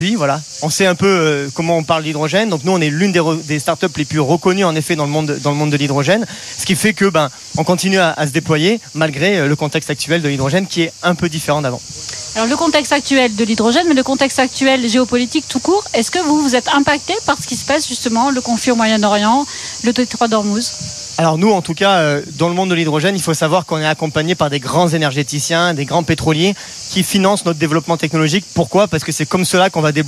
Oui, voilà. On sait un peu comment on parle d'hydrogène. Donc nous, on est l'une des startups les plus reconnues en effet dans le monde de l'hydrogène. Ce qui fait que on continue à se déployer malgré le contexte actuel de l'hydrogène qui est un peu différent d'avant. Alors le contexte actuel de l'hydrogène, mais le contexte actuel géopolitique tout court, est-ce que vous êtes impacté par ce qui se passe justement, le conflit au Moyen-Orient, le détroit d'Ormuz ? Alors nous, en tout cas, dans le monde de l'hydrogène, il faut savoir qu'on est accompagné par des grands énergéticiens, des grands pétroliers qui financent notre développement technologique. Pourquoi ? Parce que c'est comme cela qu'on va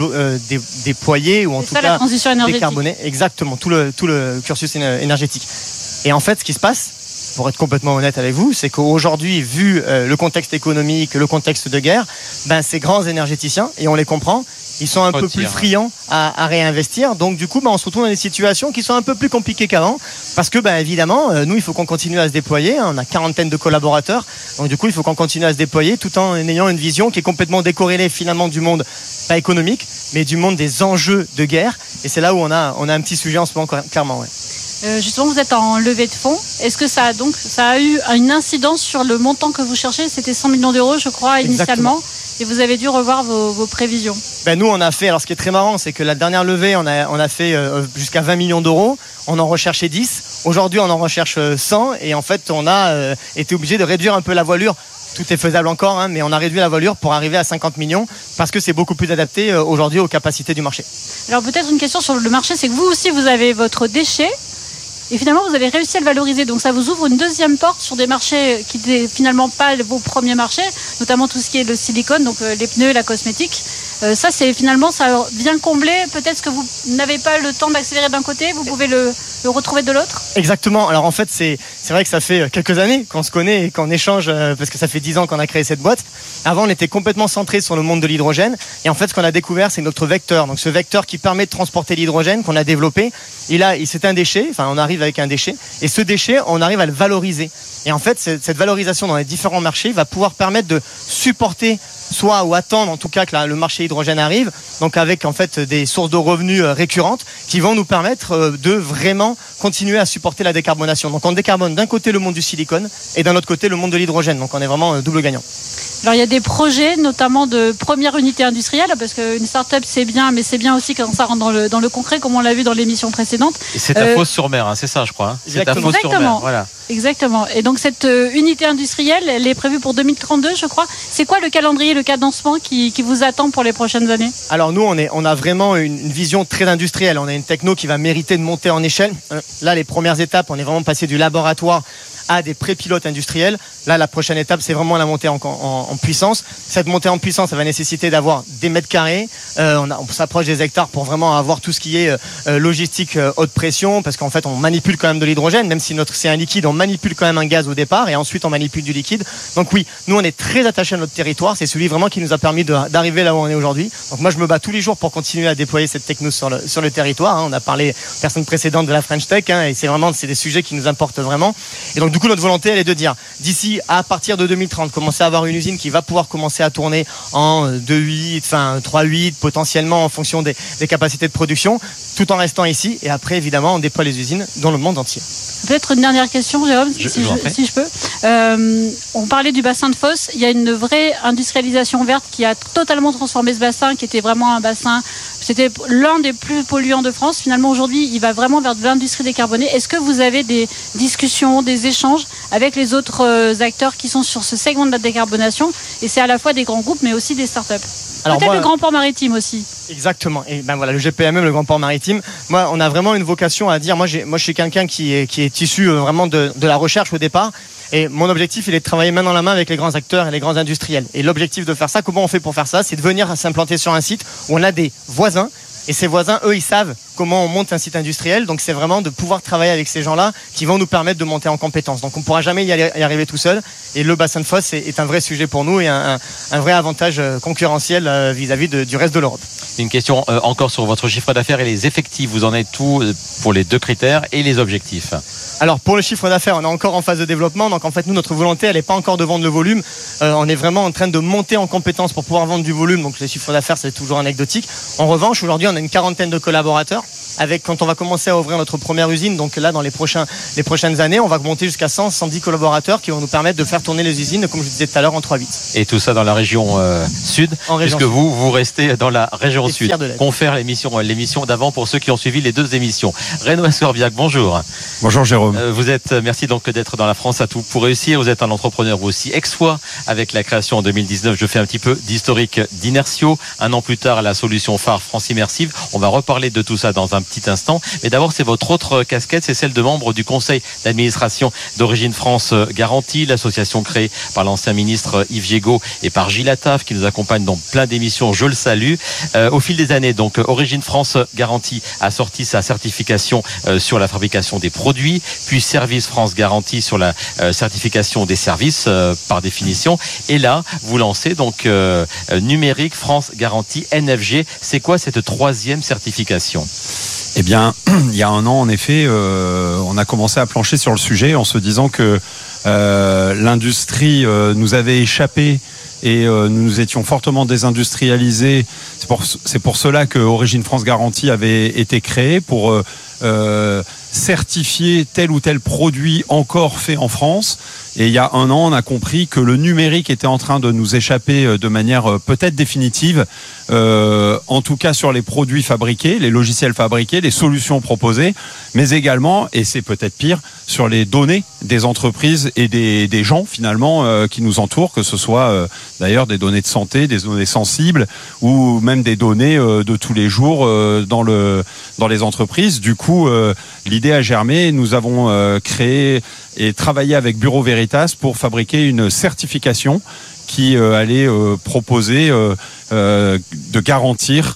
déployer ou en tout cas la transition énergétique. Décarboner exactement tout le cursus énergétique. Et en fait, ce qui se passe, pour être complètement honnête avec vous, c'est qu'aujourd'hui, vu le contexte économique, le contexte de guerre, ces grands énergéticiens, et on les comprend, ils sont un peu plus friands à réinvestir. Donc du coup, on se retrouve dans des situations qui sont un peu plus compliquées qu'avant. Parce que évidemment, nous, il faut qu'on continue à se déployer. On a quarantaine de collaborateurs. Donc du coup, il faut qu'on continue à se déployer tout en ayant une vision qui est complètement décorrélée finalement du monde, pas économique, mais du monde des enjeux de guerre. Et c'est là où on a un petit sujet en ce moment, clairement. Ouais. Justement, vous êtes en levée de fonds. Est-ce que ça a eu une incidence sur le montant que vous cherchez ? C'était 100 millions d'euros, je crois, initialement. Exactement. Et vous avez dû revoir vos prévisions. Nous, on a fait, alors ce qui est très marrant, c'est que la dernière levée, on a fait jusqu'à 20 millions d'euros. On en recherchait 10. Aujourd'hui, on en recherche 100. Et en fait, on a été obligé de réduire un peu la voilure. Tout est faisable encore, mais on a réduit la voilure pour arriver à 50 millions parce que c'est beaucoup plus adapté aujourd'hui aux capacités du marché. Alors peut-être une question sur le marché, c'est que vous aussi, vous avez votre déchet. Et finalement, vous avez réussi à le valoriser. Donc ça vous ouvre une deuxième porte sur des marchés qui n'étaient finalement pas vos premiers marchés, notamment tout ce qui est le silicone, donc les pneus et la cosmétique. Ça vient combler peut-être ce que vous n'avez pas le temps d'accélérer d'un côté, vous pouvez le retrouver de l'autre. Exactement. Alors en fait, c'est vrai que ça fait quelques années qu'on se connaît et qu'on échange, parce que ça fait 10 ans qu'on a créé cette boîte. Avant, on était complètement centré sur le monde de l'hydrogène. Et en fait, ce qu'on a découvert, c'est notre vecteur. Donc ce vecteur qui permet de transporter l'hydrogène qu'on a développé. C'est un déchet. Enfin, on arrive avec un déchet. Et ce déchet, on arrive à le valoriser. Et en fait, cette valorisation dans les différents marchés va pouvoir permettre de supporter ou attendre en tout cas que le marché hydrogène arrive, donc avec en fait des sources de revenus récurrentes qui vont nous permettre de vraiment continuer à supporter la décarbonation. Donc on décarbone d'un côté le monde du silicone et d'un autre côté le monde de l'hydrogène. Donc on est vraiment double gagnant. Alors il y a des projets notamment de première unité industrielle, parce qu'une start-up c'est bien, mais c'est bien aussi quand ça rentre dans le concret, comme on l'a vu dans l'émission précédente. Et c'est à Fos-sur-Mer, c'est ça je crois. C'est à Fos-sur-Mer, voilà. Exactement. Et donc cette unité industrielle, elle est prévue pour 2032, je crois. C'est quoi le calendrier, le cadencement qui vous attend pour les prochaines années ? Alors nous, on a vraiment une vision très industrielle. On a une techno qui va mériter de monter en échelle. Là, les premières étapes, on est vraiment passé du laboratoire à des pré-pilotes industriels. Là, la prochaine étape, c'est vraiment la montée en puissance. Cette montée en puissance, ça va nécessiter d'avoir des mètres carrés. On s'approche des hectares pour vraiment avoir tout ce qui est logistique haute pression, parce qu'en fait, on manipule quand même de l'hydrogène, même si c'est un liquide, on manipule quand même un gaz au départ, et ensuite on manipule du liquide. Donc oui, nous, on est très attachés à notre territoire. C'est celui vraiment qui nous a permis d'arriver là où on est aujourd'hui. Donc moi, je me bats tous les jours pour continuer à déployer cette techno sur le territoire. On a parlé personne précédente de la French Tech, et c'est des sujets qui nous importent vraiment. Et donc du coup, notre volonté, elle est de dire, d'ici à partir de 2030, commencer à avoir une usine qui va pouvoir commencer à tourner en 2.8, 3.8, potentiellement en fonction des capacités de production, tout en restant ici. Et après, évidemment, on déploie les usines dans le monde entier. Peut-être une dernière question, Jérôme, si je peux. On parlait du bassin de Fos. Il y a une vraie industrialisation verte qui a totalement transformé ce bassin, qui était vraiment un bassin... C'était l'un des plus polluants de France. Finalement, aujourd'hui, il va vraiment vers de l'industrie décarbonée. Est-ce que vous avez des discussions, des échanges avec les autres acteurs qui sont sur ce segment de la décarbonation ? Et c'est à la fois des grands groupes, mais aussi des startups. Peut-être le Grand Port Maritime aussi. Exactement. Et le GPMM, le Grand Port Maritime. Moi, on a vraiment une vocation à dire. Moi, je suis quelqu'un qui est issu vraiment de la recherche au départ. Et mon objectif, il est de travailler main dans la main avec les grands acteurs et les grands industriels. Et l'objectif de faire ça, comment on fait pour faire ça ? C'est de venir s'implanter sur un site où on a des voisins. Et ces voisins, eux, ils savent comment on monte un site industriel. Donc, c'est vraiment de pouvoir travailler avec ces gens-là qui vont nous permettre de monter en compétences. Donc, on ne pourra jamais y arriver tout seul. Et le bassin de Fos est un vrai sujet pour nous et un vrai avantage concurrentiel vis-à-vis du reste de l'Europe. Une question encore sur votre chiffre d'affaires et les effectifs. Vous en êtes où pour les 2 critères et les objectifs ? Alors, pour le chiffre d'affaires, on est encore en phase de développement. Donc, en fait, nous, notre volonté, elle n'est pas encore de vendre le volume. On est vraiment en train de monter en compétences pour pouvoir vendre du volume. Donc, les chiffres d'affaires, c'est toujours anecdotique. En revanche, aujourd'hui, on a une quarantaine de collaborateurs. quand on va commencer à ouvrir notre première usine, donc là dans les prochaines années, on va monter jusqu'à 110 collaborateurs qui vont nous permettre de faire tourner les usines, comme je vous disais tout à l'heure, en 3/8. Et tout ça dans la région sud, puisque vous restez dans la région sud. Confère l'émission d'avant pour ceux qui ont suivi les 2 émissions. Renaud Ascorbiac, bonjour. Bonjour Jérôme. Merci donc d'être dans la France à tout pour réussir. Vous êtes un entrepreneur vous aussi ex-fois avec la création en 2019. Je fais un petit peu d'historique d'Inertio. Un an plus tard, la solution phare France Immersive. On va reparler de tout ça dans un petit instant. Mais d'abord, c'est votre autre casquette, c'est celle de membre du conseil d'administration d'Origine France Garantie, l'association créée par l'ancien ministre Yves Jégo et par Gilles Attaf qui nous accompagne dans plein d'émissions. Je le salue. Au fil des années, donc, Origine France Garantie a sorti sa certification sur la fabrication des produits, puis Service France Garantie sur la certification des services par définition. Et là, vous lancez donc Numérique France Garantie NFG. C'est quoi cette 3e certification ? Eh bien, il y a un an, en effet, on a commencé à plancher sur le sujet en se disant que l'industrie nous avait échappé et nous étions fortement désindustrialisés. C'est pour cela que Origine France Garantie avait été créée pour certifier tel ou tel produit encore fait en France. Et il y a un an, on a compris que le numérique était en train de nous échapper de manière peut-être définitive, en tout cas sur les produits fabriqués, les logiciels fabriqués, les solutions proposées, mais également, et c'est peut-être pire, sur les données des entreprises et des gens finalement qui nous entourent, que ce soit d'ailleurs des données de santé, des données sensibles ou même des données de tous les jours dans les entreprises. Du coup, l'idée a germé. Nous avons créé et travaillé avec Bureau Veritas pour fabriquer une certification qui allait proposer de garantir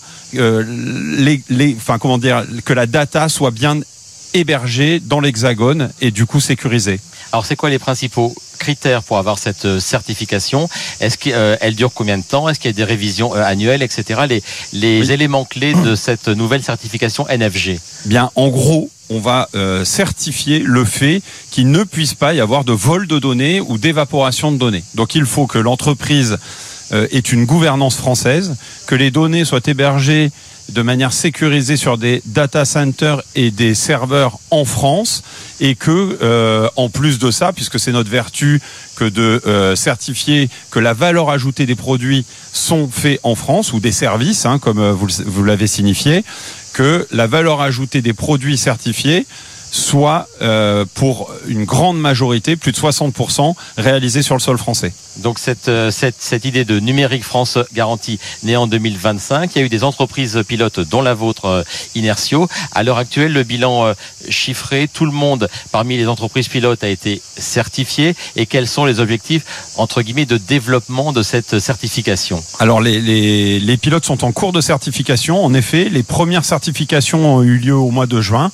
que la data soit bien hébergée dans l'Hexagone et du coup sécurisée. Alors c'est quoi les principaux critères pour avoir cette certification? Est-ce qu'elle dure combien de temps? Est-ce qu'il y a des révisions annuelles, etc. Les éléments clés de cette nouvelle certification NFG. Bien, en gros, on va certifier le fait qu'il ne puisse pas y avoir de vol de données ou d'évaporation de données. Donc il faut que l'entreprise ait une gouvernance française, que les données soient hébergées de manière sécurisée sur des data centers et des serveurs en France, et que, en plus de ça, puisque c'est notre vertu que de certifier que la valeur ajoutée des produits sont faits en France, ou des services, comme vous l'avez signifié, que la valeur ajoutée des produits certifiés soit pour une grande majorité, plus de 60%, réalisée sur le sol français. Donc cette idée de Numérique France Garantie, née en 2025, il y a eu des entreprises pilotes, dont la vôtre, Inertio. À l'heure actuelle, le bilan chiffré, tout le monde parmi les entreprises pilotes a été certifié. Et quels sont les objectifs, entre guillemets, de développement de cette certification? Alors les pilotes sont en cours de certification. En effet, les premières certifications ont eu lieu au mois de juin.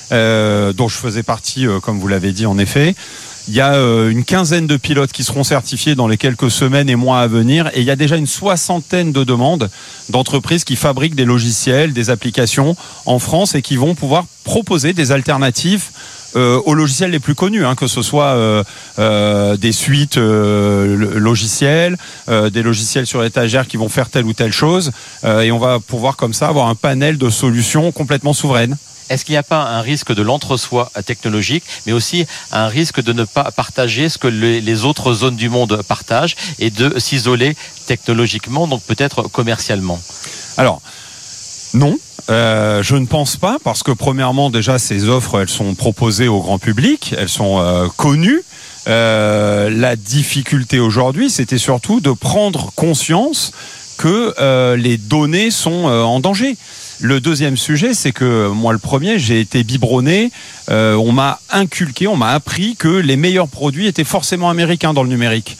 Dont je faisais partie, comme vous l'avez dit, en effet. Il y a une quinzaine de pilotes qui seront certifiés dans les quelques semaines et mois à venir, et il y a déjà une 60aine de demandes d'entreprises qui fabriquent des logiciels, des applications en France et qui vont pouvoir proposer des alternatives aux logiciels les plus connus, que ce soit des suites logicielles, des logiciels sur étagère qui vont faire telle ou telle chose, et on va pouvoir comme ça avoir un panel de solutions complètement souveraines. Est-ce qu'il n'y a pas un risque de l'entre-soi technologique, mais aussi un risque de ne pas partager ce que les autres zones du monde partagent et de s'isoler technologiquement, donc peut-être commercialement? Alors, non. Je ne pense pas, parce que premièrement, déjà, ces offres, elles sont proposées au grand public, elles sont connues. La difficulté aujourd'hui, c'était surtout de prendre conscience que les données sont en danger. Le deuxième sujet, c'est que moi, le premier, j'ai été biberonné. On m'a inculqué, on m'a appris que les meilleurs produits étaient forcément américains dans le numérique.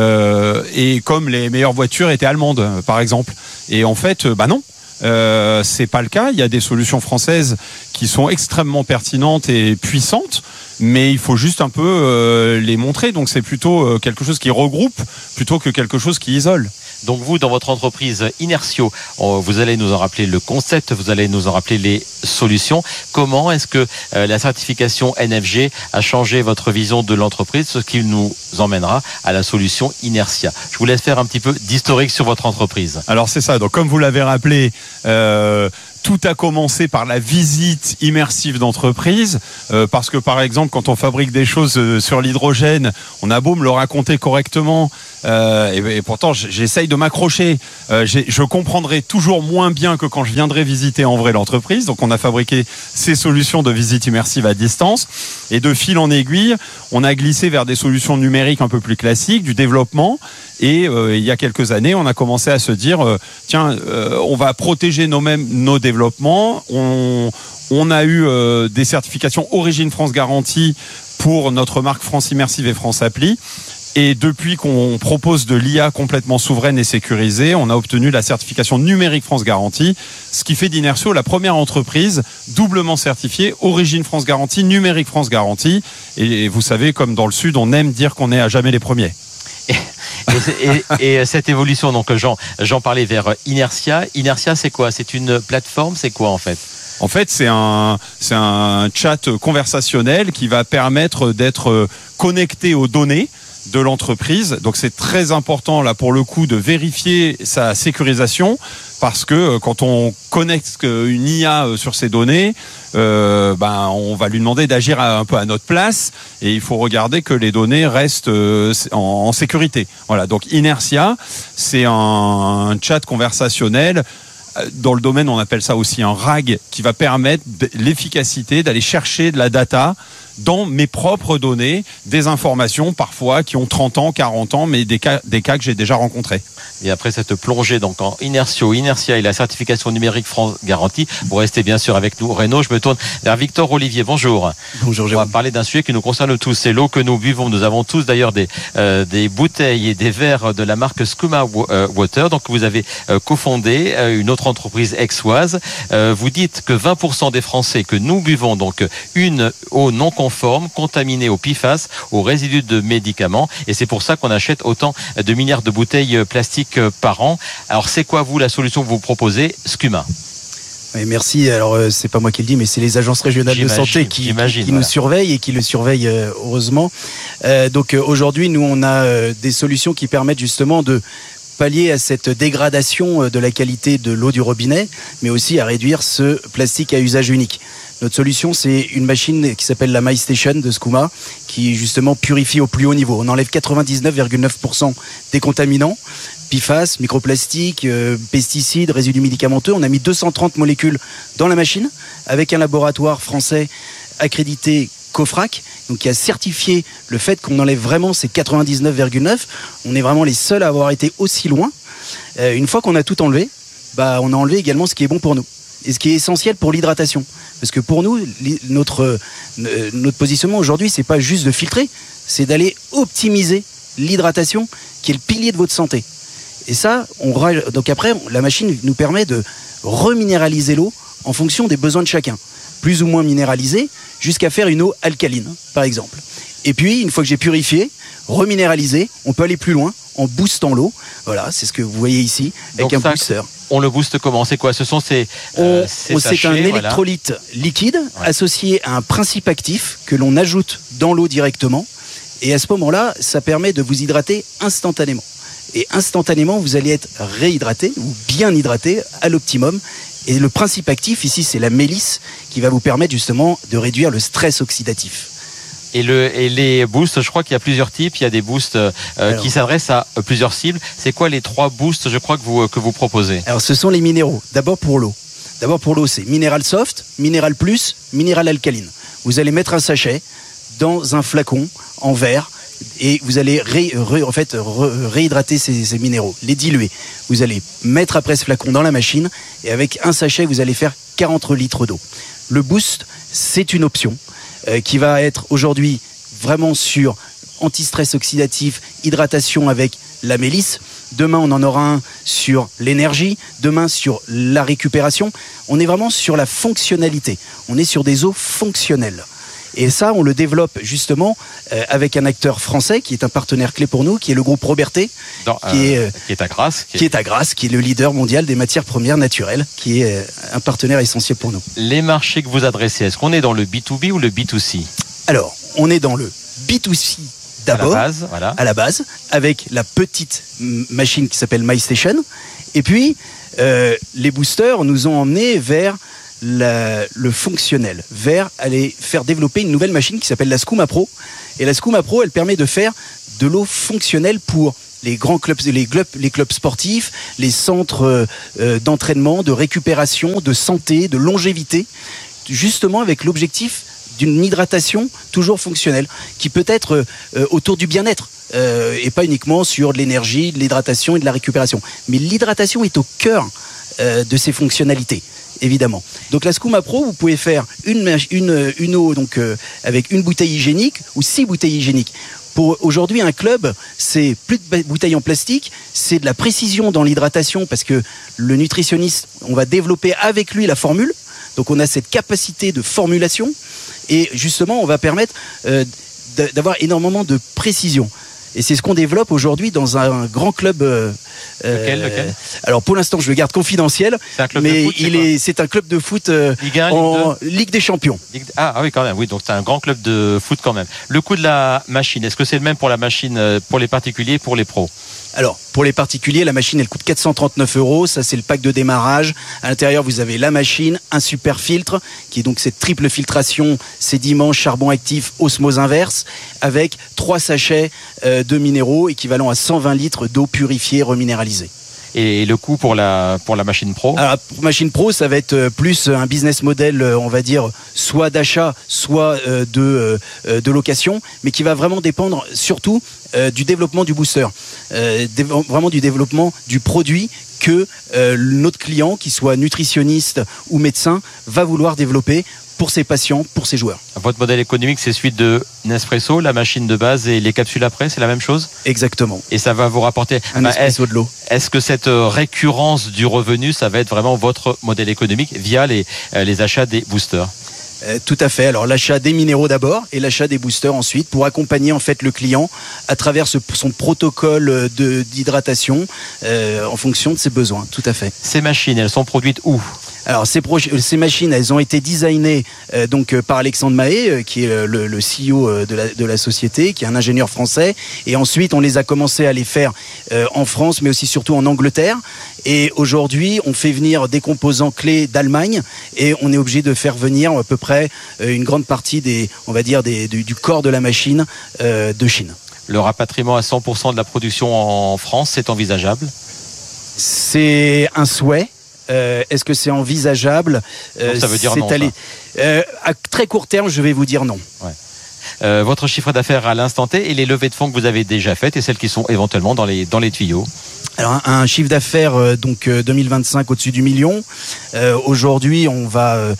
Et comme les meilleures voitures étaient allemandes, par exemple. Et en fait, non. C'est pas le cas. Il y a des solutions françaises qui sont extrêmement pertinentes et puissantes, mais il faut juste un peu les montrer. Donc c'est plutôt quelque chose qui regroupe plutôt que quelque chose qui isole. Donc vous, dans votre entreprise Inertio, vous allez nous en rappeler le concept, vous allez nous en rappeler les solutions. Comment est-ce que la certification NFG a changé votre vision de l'entreprise, ce qui nous emmènera à la solution Inertia? Je vous laisse faire un petit peu d'historique sur votre entreprise. Alors c'est ça, donc comme vous l'avez rappelé, tout a commencé par la visite immersive d'entreprise, parce que par exemple, quand on fabrique des choses sur l'hydrogène, on a beau me le raconter correctement, et pourtant j'essaye de m'accrocher. Je comprendrai toujours moins bien que quand je viendrai visiter en vrai l'entreprise. Donc on a fabriqué ces solutions de visite immersive à distance, et de fil en aiguille, on a glissé vers des solutions numériques un peu plus classiques, du développement. Et il y a quelques années, on a commencé à se dire on va protéger nos développements. On a eu des certifications Origine France Garantie pour notre marque France Immersive et France Appli. Et depuis qu'on propose de l'IA complètement souveraine et sécurisée, on a obtenu la certification numérique France Garantie, ce qui fait d'Inersio la première entreprise doublement certifiée Origine France Garantie, numérique France Garantie. Et vous savez, comme dans le Sud, on aime dire qu'on est à jamais les premiers. Et cette évolution, donc j'en parlais vers Inertia. Inertia, c'est quoi? C'est une plateforme? C'est quoi en fait? En fait, c'est un chat conversationnel qui va permettre d'être connecté aux données de l'entreprise. Donc c'est très important là pour le coup de vérifier sa sécurisation, parce que quand on connecte une IA sur ces données, on va lui demander d'agir un peu à notre place, et il faut regarder que les données restent en sécurité. Voilà, donc Inertia, c'est un chat conversationnel. Dans le domaine, on appelle ça aussi un RAG, qui va permettre l'efficacité d'aller chercher de la data dans mes propres données, des informations parfois qui ont 30 ans, 40 ans, mais des cas que j'ai déjà rencontrés. Et après cette plongée donc en Inertia et la certification numérique France Garantie, vous restez bien sûr avec nous. Renaud, je me tourne vers Victor Olivier. Bonjour. Bonjour. On va parler d'un sujet qui nous concerne tous. C'est l'eau que nous buvons. Nous avons tous d'ailleurs des bouteilles et des verres de la marque Skouma Water. Donc vous avez cofondé une autre entreprise aixoise. Vous dites que 20% des Français que nous buvons donc une eau non conforme, contaminée au PFAS, aux résidus de médicaments. Et c'est pour ça qu'on achète autant de milliards de bouteilles plastiques par an. Alors c'est quoi vous la solution que vous proposez, Skouma? Oui, merci. Alors c'est pas moi qui le dis, mais c'est les agences régionales de santé qui nous surveillent, et qui le surveillent heureusement. Donc aujourd'hui, nous on a des solutions qui permettent justement de pallier à cette dégradation de la qualité de l'eau du robinet, mais aussi à réduire ce plastique à usage unique. Notre solution, c'est une machine qui s'appelle la MyStation de Skouma, qui justement purifie au plus haut niveau. On enlève 99,9% des contaminants, PFAS, microplastiques, pesticides, résidus médicamenteux. On a mis 230 molécules dans la machine, avec un laboratoire français accrédité COFRAC, donc qui a certifié le fait qu'on enlève vraiment ces 99,9. On est vraiment les seuls à avoir été aussi loin. Une fois qu'on a tout enlevé, on a enlevé également ce qui est bon pour nous, et ce qui est essentiel pour l'hydratation. Parce que pour nous, notre positionnement aujourd'hui, c'est pas juste de filtrer, c'est d'aller optimiser l'hydratation, qui est le pilier de votre santé. Et ça, donc après, la machine nous permet de reminéraliser l'eau en fonction des besoins de chacun. Plus ou moins minéralisée, jusqu'à faire une eau alcaline, par exemple. Et puis, une fois que j'ai purifié, reminéralisé, on peut aller plus loin en boostant l'eau. Voilà, c'est ce que vous voyez ici, avec un booster. On le booste comment? C'est quoi? Ce sont ces c'est un électrolyte liquide associé à un principe actif que l'on ajoute dans l'eau directement. Et à ce moment-là, ça permet de vous hydrater instantanément. Et instantanément, vous allez être réhydraté ou bien hydraté à l'optimum. Et le principe actif ici, c'est la mélisse qui va vous permettre justement de réduire le stress oxydatif. Et les boosts, je crois qu'il y a plusieurs types. Il y a des boosts qui s'adressent à plusieurs cibles. C'est quoi les 3 boosts, je crois, que vous proposez? Alors, ce sont les minéraux. D'abord pour l'eau. C'est Minéral Soft, Minéral Plus, Minéral Alcaline. Vous allez mettre un sachet dans un flacon en verre, et vous allez réhydrater ces minéraux, les diluer. Vous allez mettre après ce flacon dans la machine, et avec un sachet, vous allez faire 40 litres d'eau. Le boost, c'est une option qui va être aujourd'hui vraiment sur anti-stress oxydatif, hydratation avec la mélisse. Demain, on en aura un sur l'énergie. Demain, sur la récupération. On est vraiment sur la fonctionnalité. On est sur des eaux fonctionnelles. Et ça, on le développe justement avec un acteur français qui est un partenaire clé pour nous, qui est le groupe Robertet, qui est à Grasse, qui est le leader mondial des matières premières naturelles, qui est un partenaire essentiel pour nous. Les marchés que vous adressez, est-ce qu'on est dans le B2B ou le B2C? Alors, on est dans le B2C d'abord, à la base, avec la petite machine qui s'appelle MyStation. Et puis, les boosters nous ont emmenés vers le fonctionnel, vers aller faire développer une nouvelle machine qui s'appelle la Skouma Pro. Et la Skouma Pro, elle permet de faire de l'eau fonctionnelle pour les grands clubs, les clubs sportifs, les centres d'entraînement, de récupération, de santé, de longévité, justement avec l'objectif d'une hydratation toujours fonctionnelle, qui peut être autour du bien-être, et pas uniquement sur de l'énergie, de l'hydratation et de la récupération. Mais l'hydratation est au cœur de ces fonctionnalités, évidemment. Donc la Skouma Pro, vous pouvez faire une eau donc, avec une bouteille hygiénique ou 6 bouteilles hygiéniques. Pour aujourd'hui, un club, c'est plus de bouteilles en plastique, c'est de la précision dans l'hydratation parce que le nutritionniste, on va développer avec lui la formule. Donc on a cette capacité de formulation et justement, on va permettre d'avoir énormément de précision. Et c'est ce qu'on développe aujourd'hui dans un grand club. Lequel Alors pour l'instant, je le garde confidentiel. C'est un club mais de foot, c'est un club de foot Ligue 1, en Ligue des Champions. Ah oui, quand même. Oui, donc c'est un grand club de foot quand même. Le coût de la machine, est-ce que c'est le même pour la machine pour les particuliers et pour les pros? Alors, pour les particuliers, la machine, elle coûte 439 €. Ça, c'est le pack de démarrage. À l'intérieur, vous avez la machine, un super filtre, qui est donc cette triple filtration, sédiments, charbon actif, osmose inverse, avec 3 sachets de minéraux équivalent à 120 litres d'eau purifiée reminéralisée. Et le coût pour la machine pro? Alors, pour machine pro, ça va être plus un business model, on va dire, soit d'achat, soit de location, mais qui va vraiment dépendre surtout du développement du booster, vraiment du développement du produit que notre client, qu'il soit nutritionniste ou médecin, va vouloir développer pour ses patients, pour ses joueurs. Votre modèle économique, c'est celui de Nespresso, la machine de base et les capsules après, c'est la même chose? Exactement. Et ça va vous rapporter un espresso de l'eau. Est-ce que cette récurrence du revenu, ça va être vraiment votre modèle économique via les achats des boosters? Tout à fait. Alors l'achat des minéraux d'abord et l'achat des boosters ensuite pour accompagner en fait le client à travers son protocole d'hydratation en fonction de ses besoins. Tout à fait. Ces machines, elles sont produites où? Alors ces machines, elles ont été designées par Alexandre Mahé, qui est le CEO de la société, qui est un ingénieur français. Et ensuite, on les a commencé à les faire en France, mais aussi surtout en Angleterre. Et aujourd'hui, on fait venir des composants clés d'Allemagne et on est obligé de faire venir à peu près une grande partie du corps de la machine de Chine. Le rapatriement à 100% de la production en France, c'est envisageable? C'est un souhait. Est-ce que c'est envisageable? Ça veut dire non. À très court terme, je vais vous dire non. Ouais. Votre chiffre d'affaires à l'instant T et les levées de fonds que vous avez déjà faites et celles qui sont éventuellement dans les tuyaux? Alors un chiffre d'affaires 2025 au-dessus du million. Aujourd'hui, on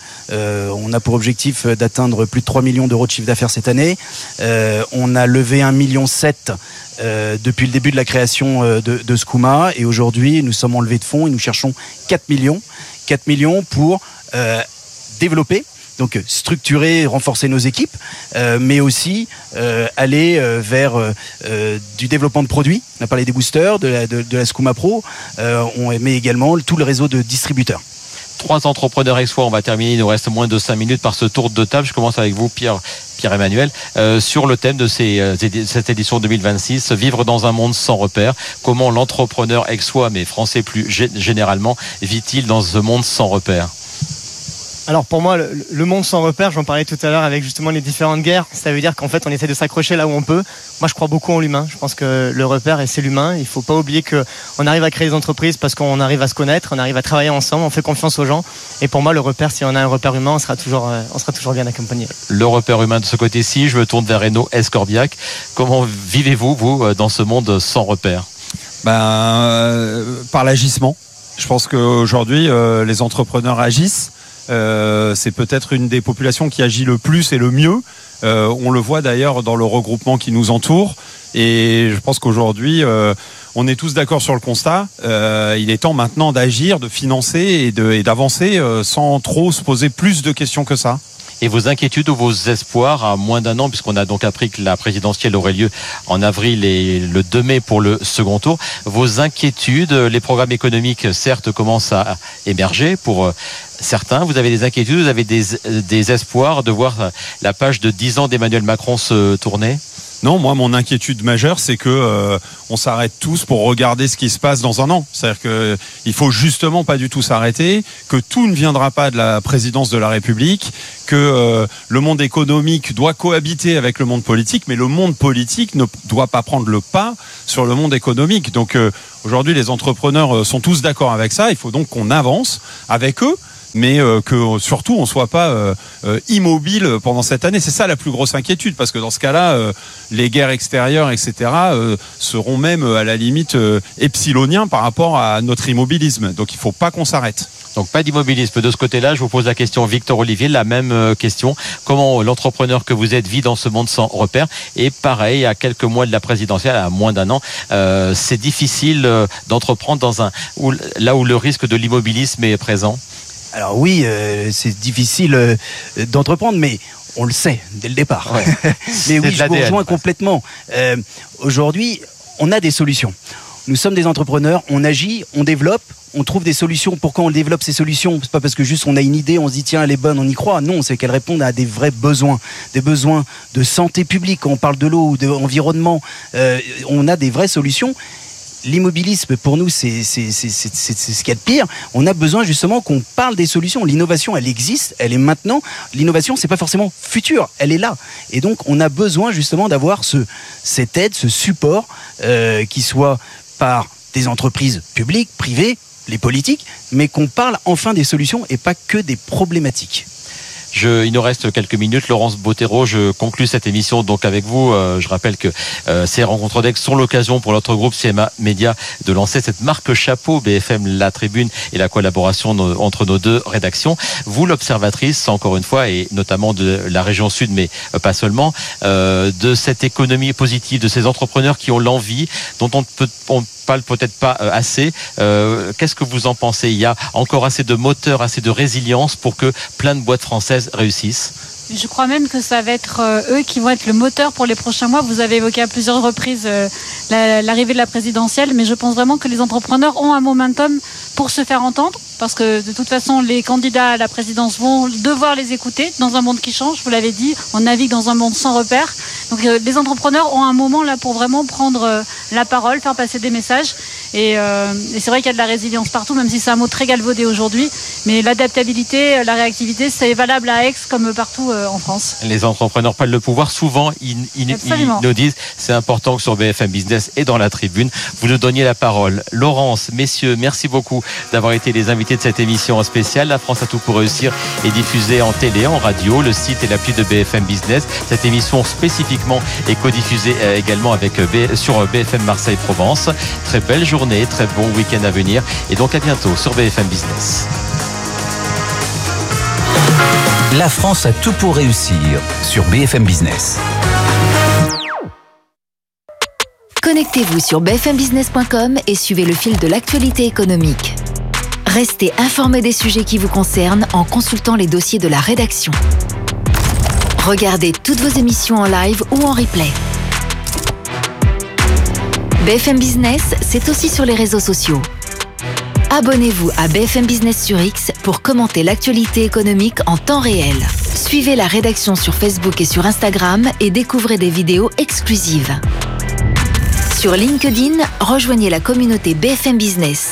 a pour objectif d'atteindre plus de 3 millions d'euros de chiffre d'affaires cette année. On a levé 1,7 million depuis le début de la création de Skouma et aujourd'hui, nous sommes en levée de fonds et nous cherchons 4 millions pour développer. Donc structurer, renforcer nos équipes, mais aussi aller vers du développement de produits. On a parlé des boosters, de la Skouma Pro, mais également tout le réseau de distributeurs. 3 entrepreneurs ex-foi, on va terminer, il nous reste moins de 5 minutes par ce tour de table. Je commence avec vous, Pierre-Emmanuel, sur le thème de cette édition 2026, vivre dans un monde sans repères. Comment l'entrepreneur ex-foi, mais français plus généralement, vit-il dans ce monde sans repères? Alors pour moi, le monde sans repères, j'en parlais tout à l'heure avec justement les différentes guerres, ça veut dire qu'en fait on essaie de s'accrocher là où on peut. Moi je crois beaucoup en l'humain, je pense que le repère c'est l'humain. Il ne faut pas oublier qu'on arrive à créer des entreprises parce qu'on arrive à se connaître, on arrive à travailler ensemble, on fait confiance aux gens. Et pour moi le repère, si on a un repère humain, on sera toujours bien accompagné. Le repère humain de ce côté-ci, je me tourne vers Renaud Escorbiac. Comment vivez-vous, vous, dans ce monde sans repères? Par l'agissement. Je pense qu'aujourd'hui les entrepreneurs agissent. C'est peut-être une des populations qui agit le plus et le mieux. On le voit d'ailleurs dans le regroupement qui nous entoure. Et je pense qu'aujourd'hui, on est tous d'accord sur le constat. Il est temps maintenant d'agir, de financer et d'avancer sans trop se poser plus de questions que ça. Et vos inquiétudes ou vos espoirs à moins d'un an, puisqu'on a donc appris que la présidentielle aurait lieu en avril et le 2 mai pour le second tour. Vos inquiétudes, les programmes économiques certes commencent à émerger pour certains. Vous avez des inquiétudes, vous avez des espoirs de voir la page de 10 ans d'Emmanuel Macron se tourner? Non, moi, mon inquiétude majeure, c'est que on s'arrête tous pour regarder ce qui se passe dans un an. C'est-à-dire que il faut justement pas du tout s'arrêter, que tout ne viendra pas de la présidence de la République, que le monde économique doit cohabiter avec le monde politique, mais le monde politique ne doit pas prendre le pas sur le monde économique. Donc aujourd'hui, les entrepreneurs sont tous d'accord avec ça. Il faut donc qu'on avance avec eux, mais que surtout on soit pas immobile pendant cette année. C'est ça la plus grosse inquiétude, parce que dans ce cas-là, les guerres extérieures, etc., seront même à la limite epsiloniens par rapport à notre immobilisme. Donc il faut pas qu'on s'arrête. Donc pas d'immobilisme de ce côté-là. Je vous pose la question, Victor Olivier, la même question. Comment l'entrepreneur que vous êtes vit dans ce monde sans repère? Et pareil, à quelques mois de la présidentielle, à moins d'un an, c'est difficile d'entreprendre là où le risque de l'immobilisme est présent. Alors oui, c'est difficile d'entreprendre, mais on le sait dès le départ. Ouais. Mais oui, je vous rejoins complètement. Aujourd'hui, on a des solutions. Nous sommes des entrepreneurs, on agit, on développe, on trouve des solutions. Pourquoi on développe ces solutions? C'est pas parce que juste on a une idée, on se dit tiens elle est bonne, on y croit. Non, c'est qu'elles répondent à des vrais besoins, des besoins de santé publique. Quand on parle de l'eau ou de l'environnement, on a des vraies solutions. L'immobilisme, pour nous, c'est ce qu'il y a de pire. On a besoin justement qu'on parle des solutions. L'innovation, elle existe, elle est maintenant. L'innovation, c'est pas forcément futur, elle est là. Et donc, on a besoin justement d'avoir cette aide, ce support, qui soit par des entreprises publiques, privées, les politiques, mais qu'on parle enfin des solutions et pas que des problématiques. Il nous reste quelques minutes. Laurence Bottero, je conclus cette émission donc avec vous. Je rappelle que ces rencontres d'Aix sont l'occasion pour notre groupe CMA Média de lancer cette marque chapeau BFM La Tribune et la collaboration entre nos deux rédactions. Vous, l'observatrice, encore une fois, et notamment de la région sud, mais pas seulement, de cette économie positive, de ces entrepreneurs qui ont l'envie, dont on parle peut-être pas assez. Qu'est-ce que vous en pensez? Il y a encore assez de moteur, assez de résilience pour que plein de boîtes françaises réussissent? Je crois même que ça va être eux qui vont être le moteur pour les prochains mois. Vous avez évoqué à plusieurs reprises l'arrivée de la présidentielle, mais je pense vraiment que les entrepreneurs ont un momentum pour se faire entendre, parce que de toute façon, les candidats à la présidence vont devoir les écouter dans un monde qui change. Vous l'avez dit, on navigue dans un monde sans repères. Donc les entrepreneurs ont un moment là pour vraiment prendre la parole, faire passer des messages. Et c'est vrai qu'il y a de la résilience partout, même si c'est un mot très galvaudé aujourd'hui. Mais l'adaptabilité, la réactivité, c'est valable à Aix comme partout en France. Les entrepreneurs prennent le pouvoir. Souvent, ils nous disent, c'est important que sur BFM Business et dans la tribune, vous nous donniez la parole. Laurence, messieurs, merci beaucoup d'avoir été les invités de cette émission spéciale. La France a tout pour réussir est diffusée en télé, en radio, le site et l'appli de BFM Business. Cette émission spécifiquement est codiffusée également sur BFM Marseille-Provence. Très belle journée, très bon week-end à venir et donc à bientôt sur BFM Business. La France a tout pour réussir sur BFM Business. Connectez-vous sur bfmbusiness.com et suivez le fil de l'actualité économique. Restez informés des sujets qui vous concernent en consultant les dossiers de la rédaction. Regardez toutes vos émissions en live ou en replay. BFM Business, c'est aussi sur les réseaux sociaux. Abonnez-vous à BFM Business sur X pour commenter l'actualité économique en temps réel. Suivez la rédaction sur Facebook et sur Instagram et découvrez des vidéos exclusives. Sur LinkedIn, rejoignez la communauté BFM Business.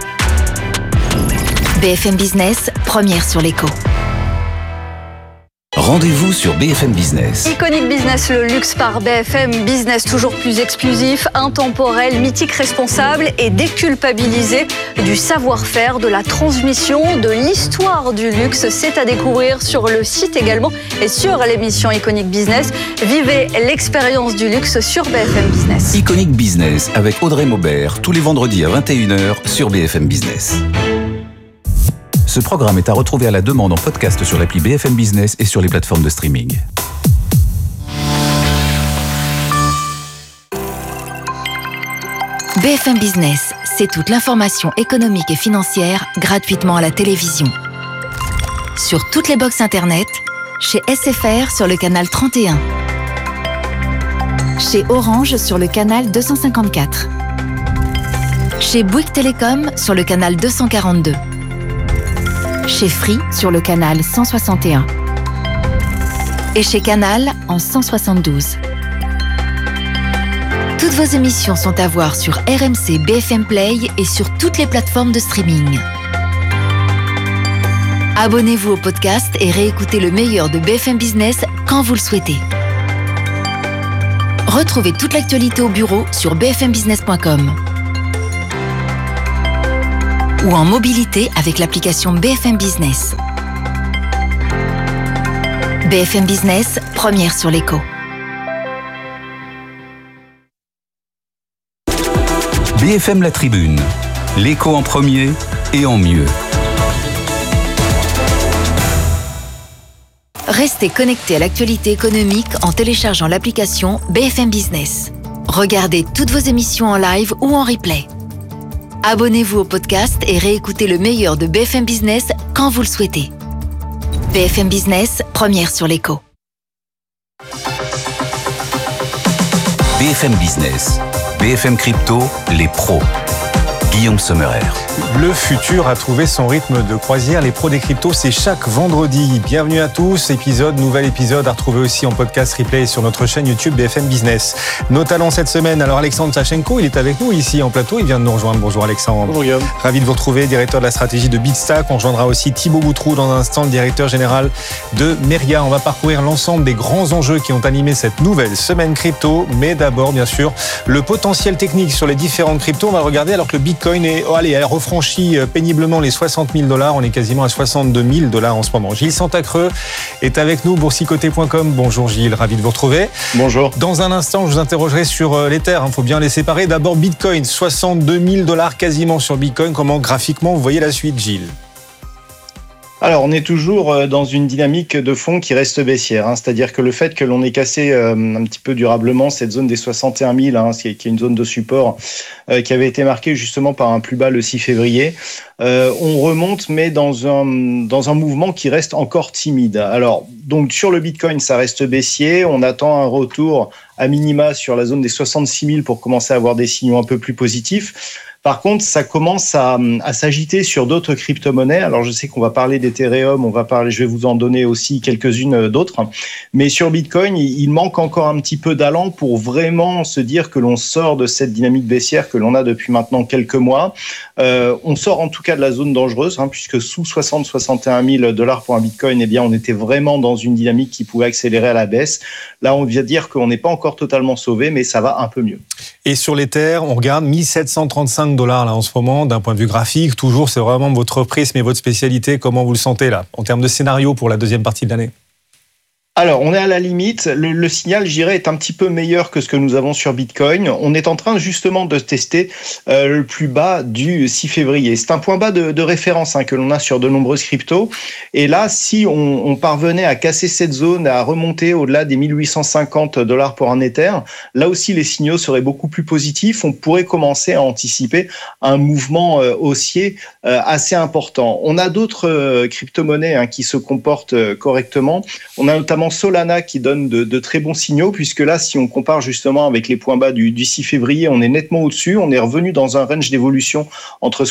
BFM Business, première sur l'écho. Rendez-vous sur BFM Business. Iconic Business, le luxe par BFM Business, toujours plus exclusif, intemporel, mythique, responsable et déculpabilisé du savoir-faire, de la transmission, de l'histoire du luxe. C'est à découvrir sur le site également et sur l'émission Iconic Business. Vivez l'expérience du luxe sur BFM Business. Iconic Business avec Audrey Maubert, tous les vendredis à 21h sur BFM Business. Ce programme est à retrouver à la demande en podcast sur l'appli BFM Business et sur les plateformes de streaming. BFM Business, c'est toute l'information économique et financière gratuitement à la télévision. Sur toutes les box internet, chez SFR sur le canal 31, chez Orange sur le canal 254, chez Bouygues Télécom sur le canal 242, chez Free sur le canal 161 et chez Canal en 172. Toutes vos émissions sont à voir sur RMC BFM Play et sur toutes les plateformes de streaming. Abonnez-vous au podcast et réécoutez le meilleur de BFM Business quand vous le souhaitez. Retrouvez toute l'actualité au bureau sur bfmbusiness.com ou en mobilité avec l'application BFM Business. BFM Business, première sur l'écho. BFM La Tribune, l'écho en premier et en mieux. Restez connectés à l'actualité économique en téléchargeant l'application BFM Business. Regardez toutes vos émissions en live ou en replay. Abonnez-vous au podcast et réécoutez le meilleur de BFM Business quand vous le souhaitez. BFM Business, première sur l'écho. BFM Business, BFM Crypto, les pros. Guillaume Sommerer. Le futur a trouvé son rythme de croisière. Les pros des cryptos, c'est chaque vendredi. Bienvenue à tous. Nouvel épisode à retrouver aussi en podcast replay sur notre chaîne YouTube BFM Business. Nos talents cette semaine. Alors Alexandre Sachenko, il est avec nous ici en plateau. Il vient de nous rejoindre. Bonjour Alexandre. Bonjour Guillaume. Ravi de vous retrouver, directeur de la stratégie de Bitstack. On rejoindra aussi Thibaut Boutroux dans un instant, le directeur général de Meria. On va parcourir l'ensemble des grands enjeux qui ont animé cette nouvelle semaine crypto. Mais d'abord, bien sûr, le potentiel technique sur les différentes cryptos. On va regarder alors que le Bitcoin elle refranchit péniblement les 60 000 $. On est quasiment à 62 000 $ en ce moment. Gilles Santacreux est avec nous, boursicoté.com. Bonjour Gilles, ravi de vous retrouver. Bonjour. Dans un instant, je vous interrogerai sur l'Ether. Il faut bien les séparer. D'abord Bitcoin, 62 000 $ quasiment sur Bitcoin. Comment graphiquement vous voyez la suite, Gilles ? Alors, on est toujours dans une dynamique de fond qui reste baissière. C'est-à-dire que le fait que l'on ait cassé un petit peu durablement cette zone des 61 000, qui est une zone de support qui avait été marquée justement par un plus bas le 6 février, on remonte, mais dans un mouvement qui reste encore timide. Alors, donc sur le Bitcoin, ça reste baissier. On attend un retour à minima sur la zone des 66 000 pour commencer à avoir des signaux un peu plus positifs. Par contre, ça commence à s'agiter sur d'autres crypto-monnaies. Alors, je sais qu'on va parler d'Ethereum, je vais vous en donner aussi quelques-unes d'autres. Mais sur Bitcoin, il manque encore un petit peu d'allant pour vraiment se dire que l'on sort de cette dynamique baissière que l'on a depuis maintenant quelques mois. On sort en tout cas de la zone dangereuse, puisque sous 61 000 $ pour un Bitcoin, eh bien, on était vraiment dans une dynamique qui pouvait accélérer à la baisse. Là, on vient dire qu'on n'est pas encore totalement sauvé, mais ça va un peu mieux. Et sur l'Ether, on regarde 1735 $ là en ce moment, d'un point de vue graphique. Toujours, c'est vraiment votre prisme et votre spécialité. Comment vous le sentez là, en termes de scénario pour la deuxième partie de l'année ? Alors, on est à la limite. Le signal, je dirais, est un petit peu meilleur que ce que nous avons sur Bitcoin. On est en train justement de tester le plus bas du 6 février. C'est un point bas de référence que l'on a sur de nombreuses cryptos. Et là, si on parvenait à casser cette zone, à remonter au-delà des 1850 $ pour un Ether, là aussi, les signaux seraient beaucoup plus positifs. On pourrait commencer à anticiper un mouvement haussier assez important. On a d'autres crypto-monnaies qui se comportent correctement. On a notamment Solana qui donne de très bons signaux, puisque là, si on compare justement avec les points bas du 6 février, on est nettement au-dessus. On est revenu dans un range d'évolution entre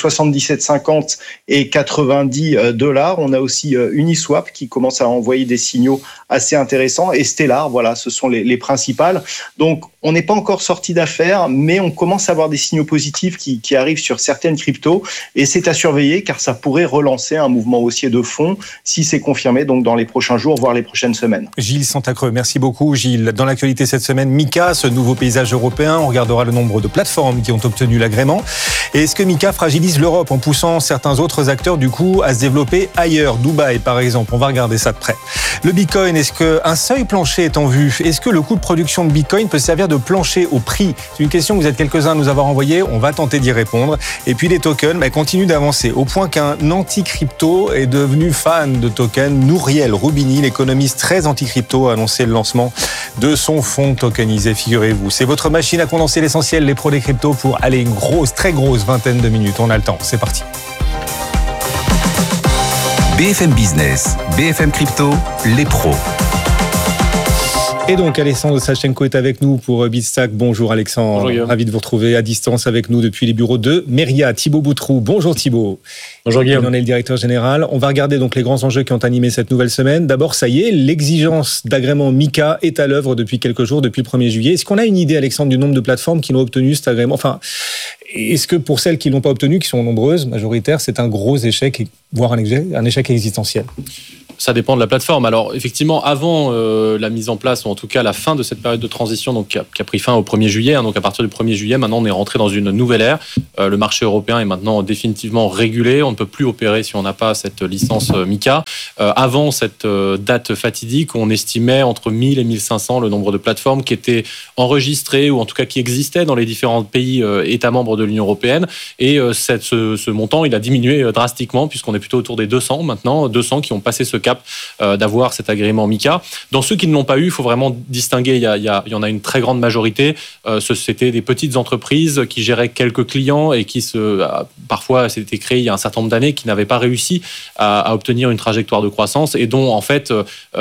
77,50 et 90 $. On a aussi Uniswap qui commence à envoyer des signaux assez intéressants, et Stellar, voilà, ce sont les principales. Donc, on n'est pas encore sorti d'affaires, mais on commence à avoir des signaux positifs qui arrivent sur certaines cryptos, et c'est à surveiller car ça pourrait relancer un mouvement haussier de fond si c'est confirmé donc dans les prochains jours, voire les prochaines semaines. Gilles Santacreux, merci beaucoup Gilles. Dans l'actualité cette semaine, Mika, ce nouveau paysage européen, on regardera le nombre de plateformes qui ont obtenu l'agrément. Et est-ce que Mika fragilise l'Europe en poussant certains autres acteurs du coup à se développer ailleurs, Dubaï par exemple? On va regarder ça de près. Le Bitcoin, est-ce qu'un seuil plancher est en vue? Est-ce que le coût de production de Bitcoin peut servir de plancher au prix? C'est une question que vous êtes quelques-uns à nous avoir envoyée, on va tenter d'y répondre. Et puis les tokens continuent d'avancer, au point qu'un anti-crypto est devenu fan de tokens. Nouriel Roubini, l'économiste très anti-crypto, a annoncé le lancement de son fonds tokenisé, figurez-vous. C'est votre machine à condenser l'essentiel, les pros des cryptos, pour aller une grosse, très grosse vingtaine de minutes. On a le temps, c'est parti. BFM Business, BFM Crypto, les pros. Et donc Alexandre Sachenko est avec nous pour Bitstack. Bonjour Alexandre, bonjour, ravi de vous retrouver à distance avec nous depuis les bureaux de Meria. Thibaut Boutroux, bonjour Thibaut. Bonjour Guillaume. Il en est le directeur général. On va regarder donc les grands enjeux qui ont animé cette nouvelle semaine. D'abord, ça y est, l'exigence d'agrément MiCA est à l'œuvre depuis quelques jours, depuis le 1er juillet. Est-ce qu'on a une idée, Alexandre, du nombre de plateformes qui l'ont obtenu cet agrément ? Enfin, est-ce que pour celles qui ne l'ont pas obtenu, qui sont nombreuses, majoritaires, c'est un gros échec, voire un échec existentiel ? Ça dépend de la plateforme. Alors effectivement, avant la mise en place, ou en tout cas la fin de cette période de transition, donc qui a pris fin au 1er juillet, donc à partir du 1er juillet, maintenant on est rentré dans une nouvelle ère. Le marché européen est maintenant définitivement régulé. On ne peut plus opérer si on n'a pas cette licence MiCA. Avant cette date fatidique, on estimait entre 1000 et 1500 le nombre de plateformes qui étaient enregistrées, ou en tout cas qui existaient dans les différents pays États membres de l'Union européenne. Et ce montant, il a diminué drastiquement, puisqu'on est plutôt autour des 200 maintenant, 200 qui ont passé ce cap d'avoir cet agrément MiCA. Dans ceux qui ne l'ont pas eu, il faut vraiment distinguer. Il y en a une très grande majorité. C'était des petites entreprises qui géraient quelques clients et qui parfois s'étaient créées il y a un certain nombre d'années, qui n'avaient pas réussi à obtenir une trajectoire de croissance et dont en fait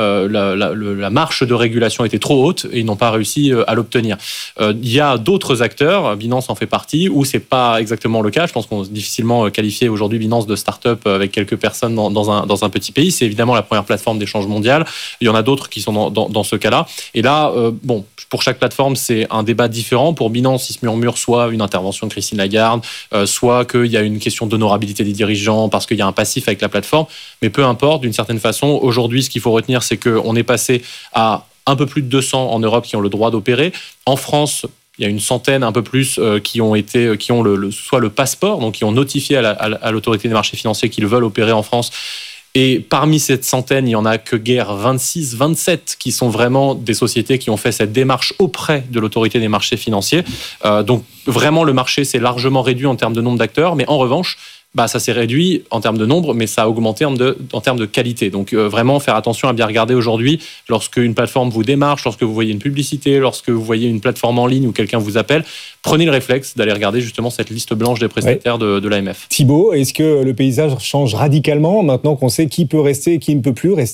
la marche de régulation était trop haute et ils n'ont pas réussi à l'obtenir. Il y a d'autres acteurs, Binance en fait partie, où c'est pas exactement le cas. Je pense qu'on peut difficilement qualifier aujourd'hui Binance de start-up avec quelques personnes dans un petit pays. C'est évidemment la première plateforme d'échange mondial. Il y en a d'autres qui sont dans ce cas-là. Et là, pour chaque plateforme, c'est un débat différent. Pour Binance, il se murmure soit une intervention de Christine Lagarde, soit qu'il y a une question d'honorabilité des dirigeants parce qu'il y a un passif avec la plateforme. Mais peu importe, d'une certaine façon, aujourd'hui, ce qu'il faut retenir, c'est qu'on est passé à un peu plus de 200 en Europe qui ont le droit d'opérer. En France, il y a une centaine, un peu plus, qui ont soit le passeport, donc qui ont notifié à l'autorité des marchés financiers qu'ils veulent opérer en France. Et parmi cette centaine, il n'y en a que guère 26, 27 qui sont vraiment des sociétés qui ont fait cette démarche auprès de l'autorité des marchés financiers. Donc vraiment, le marché s'est largement réduit en termes de nombre d'acteurs, mais en revanche, ça s'est réduit en termes de nombre, mais ça a augmenté en termes de qualité. Donc vraiment faire attention à bien regarder aujourd'hui, lorsque une plateforme vous démarche, lorsque vous voyez une publicité, lorsque vous voyez une plateforme en ligne où quelqu'un vous appelle, prenez le réflexe d'aller regarder justement cette liste blanche des prestataires de l'AMF. Thibaut, est-ce que le paysage change radicalement maintenant qu'on sait qui peut rester et qui ne peut plus rester ?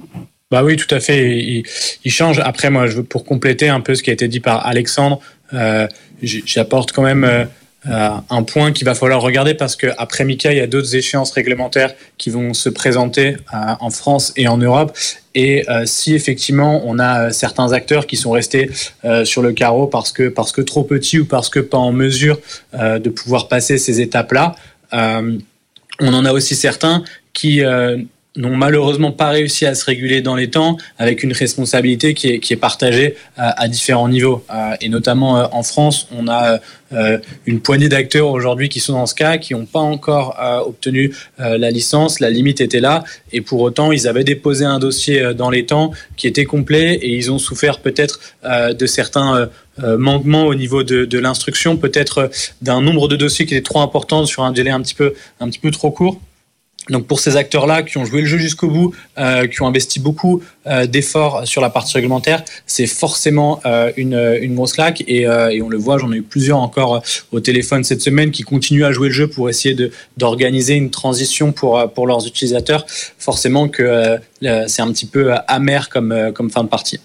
Oui, tout à fait. Il change. Après, moi, pour compléter un peu ce qui a été dit par Alexandre, j'apporte quand même un point qu'il va falloir regarder parce qu'après MiCA, il y a d'autres échéances réglementaires qui vont se présenter en France et en Europe. Et si effectivement on a certains acteurs qui sont restés sur le carreau parce que trop petits ou parce que pas en mesure de pouvoir passer ces étapes-là, on en a aussi certains qui n'ont malheureusement pas réussi à se réguler dans les temps, avec une responsabilité qui est partagée à différents niveaux. Et notamment en France, on a une poignée d'acteurs aujourd'hui qui sont dans ce cas, qui n'ont pas encore obtenu la licence. La limite était là, et pour autant, ils avaient déposé un dossier dans les temps qui était complet, et ils ont souffert peut-être de certains manquements au niveau de l'instruction, peut-être d'un nombre de dossiers qui était trop important sur un délai un petit peu trop court. Donc pour ces acteurs-là qui ont joué le jeu jusqu'au bout, qui ont investi beaucoup d'efforts sur la partie réglementaire, c'est forcément une grosse claque et on le voit, j'en ai eu plusieurs encore au téléphone cette semaine qui continuent à jouer le jeu pour essayer d'organiser une transition pour leurs utilisateurs. Forcément que c'est un petit peu amer comme fin de partie.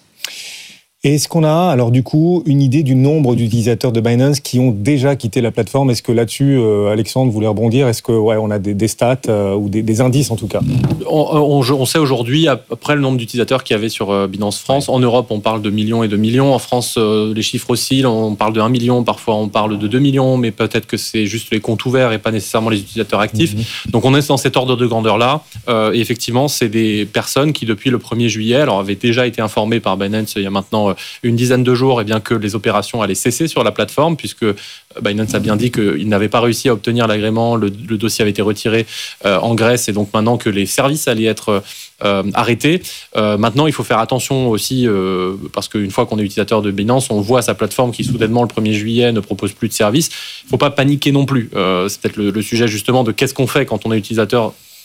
Et est-ce qu'on a, alors du coup, une idée du nombre d'utilisateurs de Binance qui ont déjà quitté la plateforme ? Est-ce que là-dessus, Alexandre voulait rebondir ? Est-ce que on a des stats ou des indices en tout cas ? On sait aujourd'hui, après le nombre d'utilisateurs qu'il y avait sur Binance France. En Europe, on parle de millions et de millions. En France, les chiffres oscillent. On parle de 1 million, parfois on parle de 2 millions, mais peut-être que c'est juste les comptes ouverts et pas nécessairement les utilisateurs actifs. Donc on est dans cet ordre de grandeur-là. Et effectivement, c'est des personnes qui, depuis le 1er juillet, alors avaient déjà été informées par Binance il y a maintenant une dizaine de jours, bien que les opérations allaient cesser sur la plateforme, puisque Binance a bien dit qu'il n'avait pas réussi à obtenir l'agrément, le dossier avait été retiré en Grèce, et donc maintenant que les services allaient être arrêtés. Maintenant, il faut faire attention aussi, parce qu'une fois qu'on est utilisateur de Binance, on voit sa plateforme qui soudainement le 1er juillet ne propose plus de services. Il ne faut pas paniquer non plus. C'est peut-être le sujet justement de qu'est-ce qu'on fait quand on est utilisateur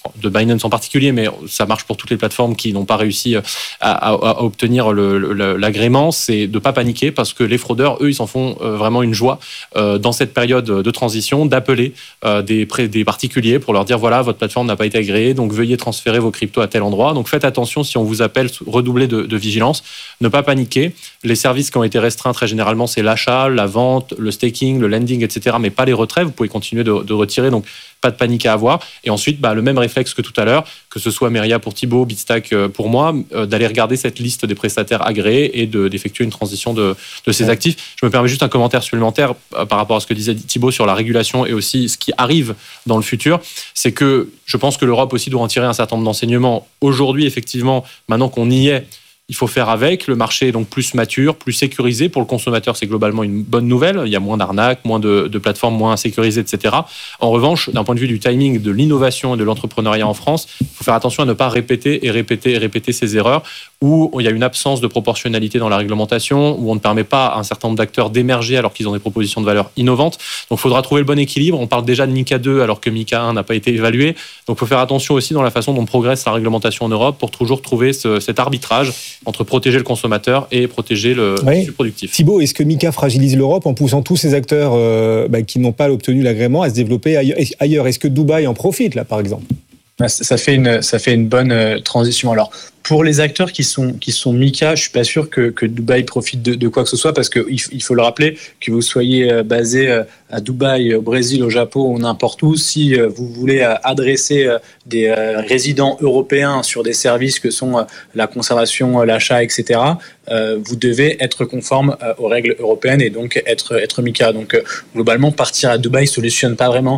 de Binance en particulier, mais ça marche pour toutes les plateformes qui n'ont pas réussi à obtenir l'agrément, c'est de ne pas paniquer parce que les fraudeurs, eux, ils s'en font vraiment une joie dans cette période de transition d'appeler des particuliers pour leur dire voilà, votre plateforme n'a pas été agréée, donc veuillez transférer vos cryptos à tel endroit. Donc faites attention si on vous appelle, redoublez de vigilance, ne pas paniquer. Les services qui ont été restreints très généralement, c'est l'achat, la vente, le staking, le lending, etc., mais pas les retraits. Vous pouvez continuer de retirer, donc pas de panique à avoir. Et ensuite, le même réflexe que tout à l'heure, que ce soit Meria pour Thibaut, Bitstack pour moi, d'aller regarder cette liste des prestataires agréés et d'effectuer une transition de ces actifs. Je me permets juste un commentaire supplémentaire par rapport à ce que disait Thibaut sur la régulation et aussi ce qui arrive dans le futur. C'est que je pense que l'Europe aussi doit en tirer un certain nombre d'enseignements. Aujourd'hui, effectivement, maintenant qu'on y est, il faut faire avec. Le marché est donc plus mature, plus sécurisé. Pour le consommateur, c'est globalement une bonne nouvelle. Il y a moins d'arnaques, moins de plateformes moins sécurisées, etc. En revanche, d'un point de vue du timing, de l'innovation et de l'entrepreneuriat en France, il faut faire attention à ne pas répéter ces erreurs où il y a une absence de proportionnalité dans la réglementation, où on ne permet pas à un certain nombre d'acteurs d'émerger alors qu'ils ont des propositions de valeur innovantes. Donc il faudra trouver le bon équilibre. On parle déjà de MiCA 2 alors que MiCA 1 n'a pas été évalué. Donc il faut faire attention aussi dans la façon dont progresse la réglementation en Europe pour toujours trouver cet arbitrage entre protéger le consommateur et protéger le productif. Thibaut, est-ce que MiCA fragilise l'Europe en poussant tous ces acteurs qui n'ont pas obtenu l'agrément à se développer ailleurs? Est-ce que Dubaï en profite, là, par exemple? Ça fait une bonne transition. Alors, pour les acteurs qui sont MiCA, je suis pas sûr que Dubaï profite de quoi que ce soit parce qu'il faut le rappeler, que vous soyez basé à Dubaï, au Brésil, au Japon ou n'importe où, si vous voulez adresser des résidents européens sur des services que sont la conservation, l'achat, etc., vous devez être conforme aux règles européennes et donc être MiCA. Donc, globalement, partir à Dubaï solutionne pas vraiment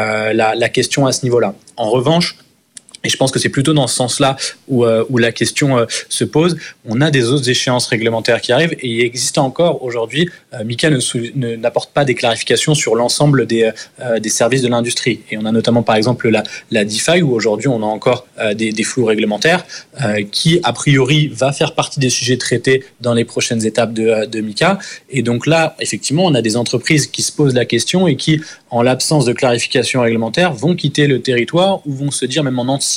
la question à ce niveau-là. En revanche, et je pense que c'est plutôt dans ce sens-là où la question se pose. On a des autres échéances réglementaires qui arrivent et il existe encore aujourd'hui, MiCA n'apporte pas des clarifications sur l'ensemble des services de l'industrie. Et on a notamment par exemple la DeFi où aujourd'hui on a encore des flous réglementaires qui a priori va faire partie des sujets traités dans les prochaines étapes de MiCA. Et donc là, effectivement, on a des entreprises qui se posent la question et qui, en l'absence de clarification réglementaire, vont quitter le territoire ou vont se dire même en anticipation,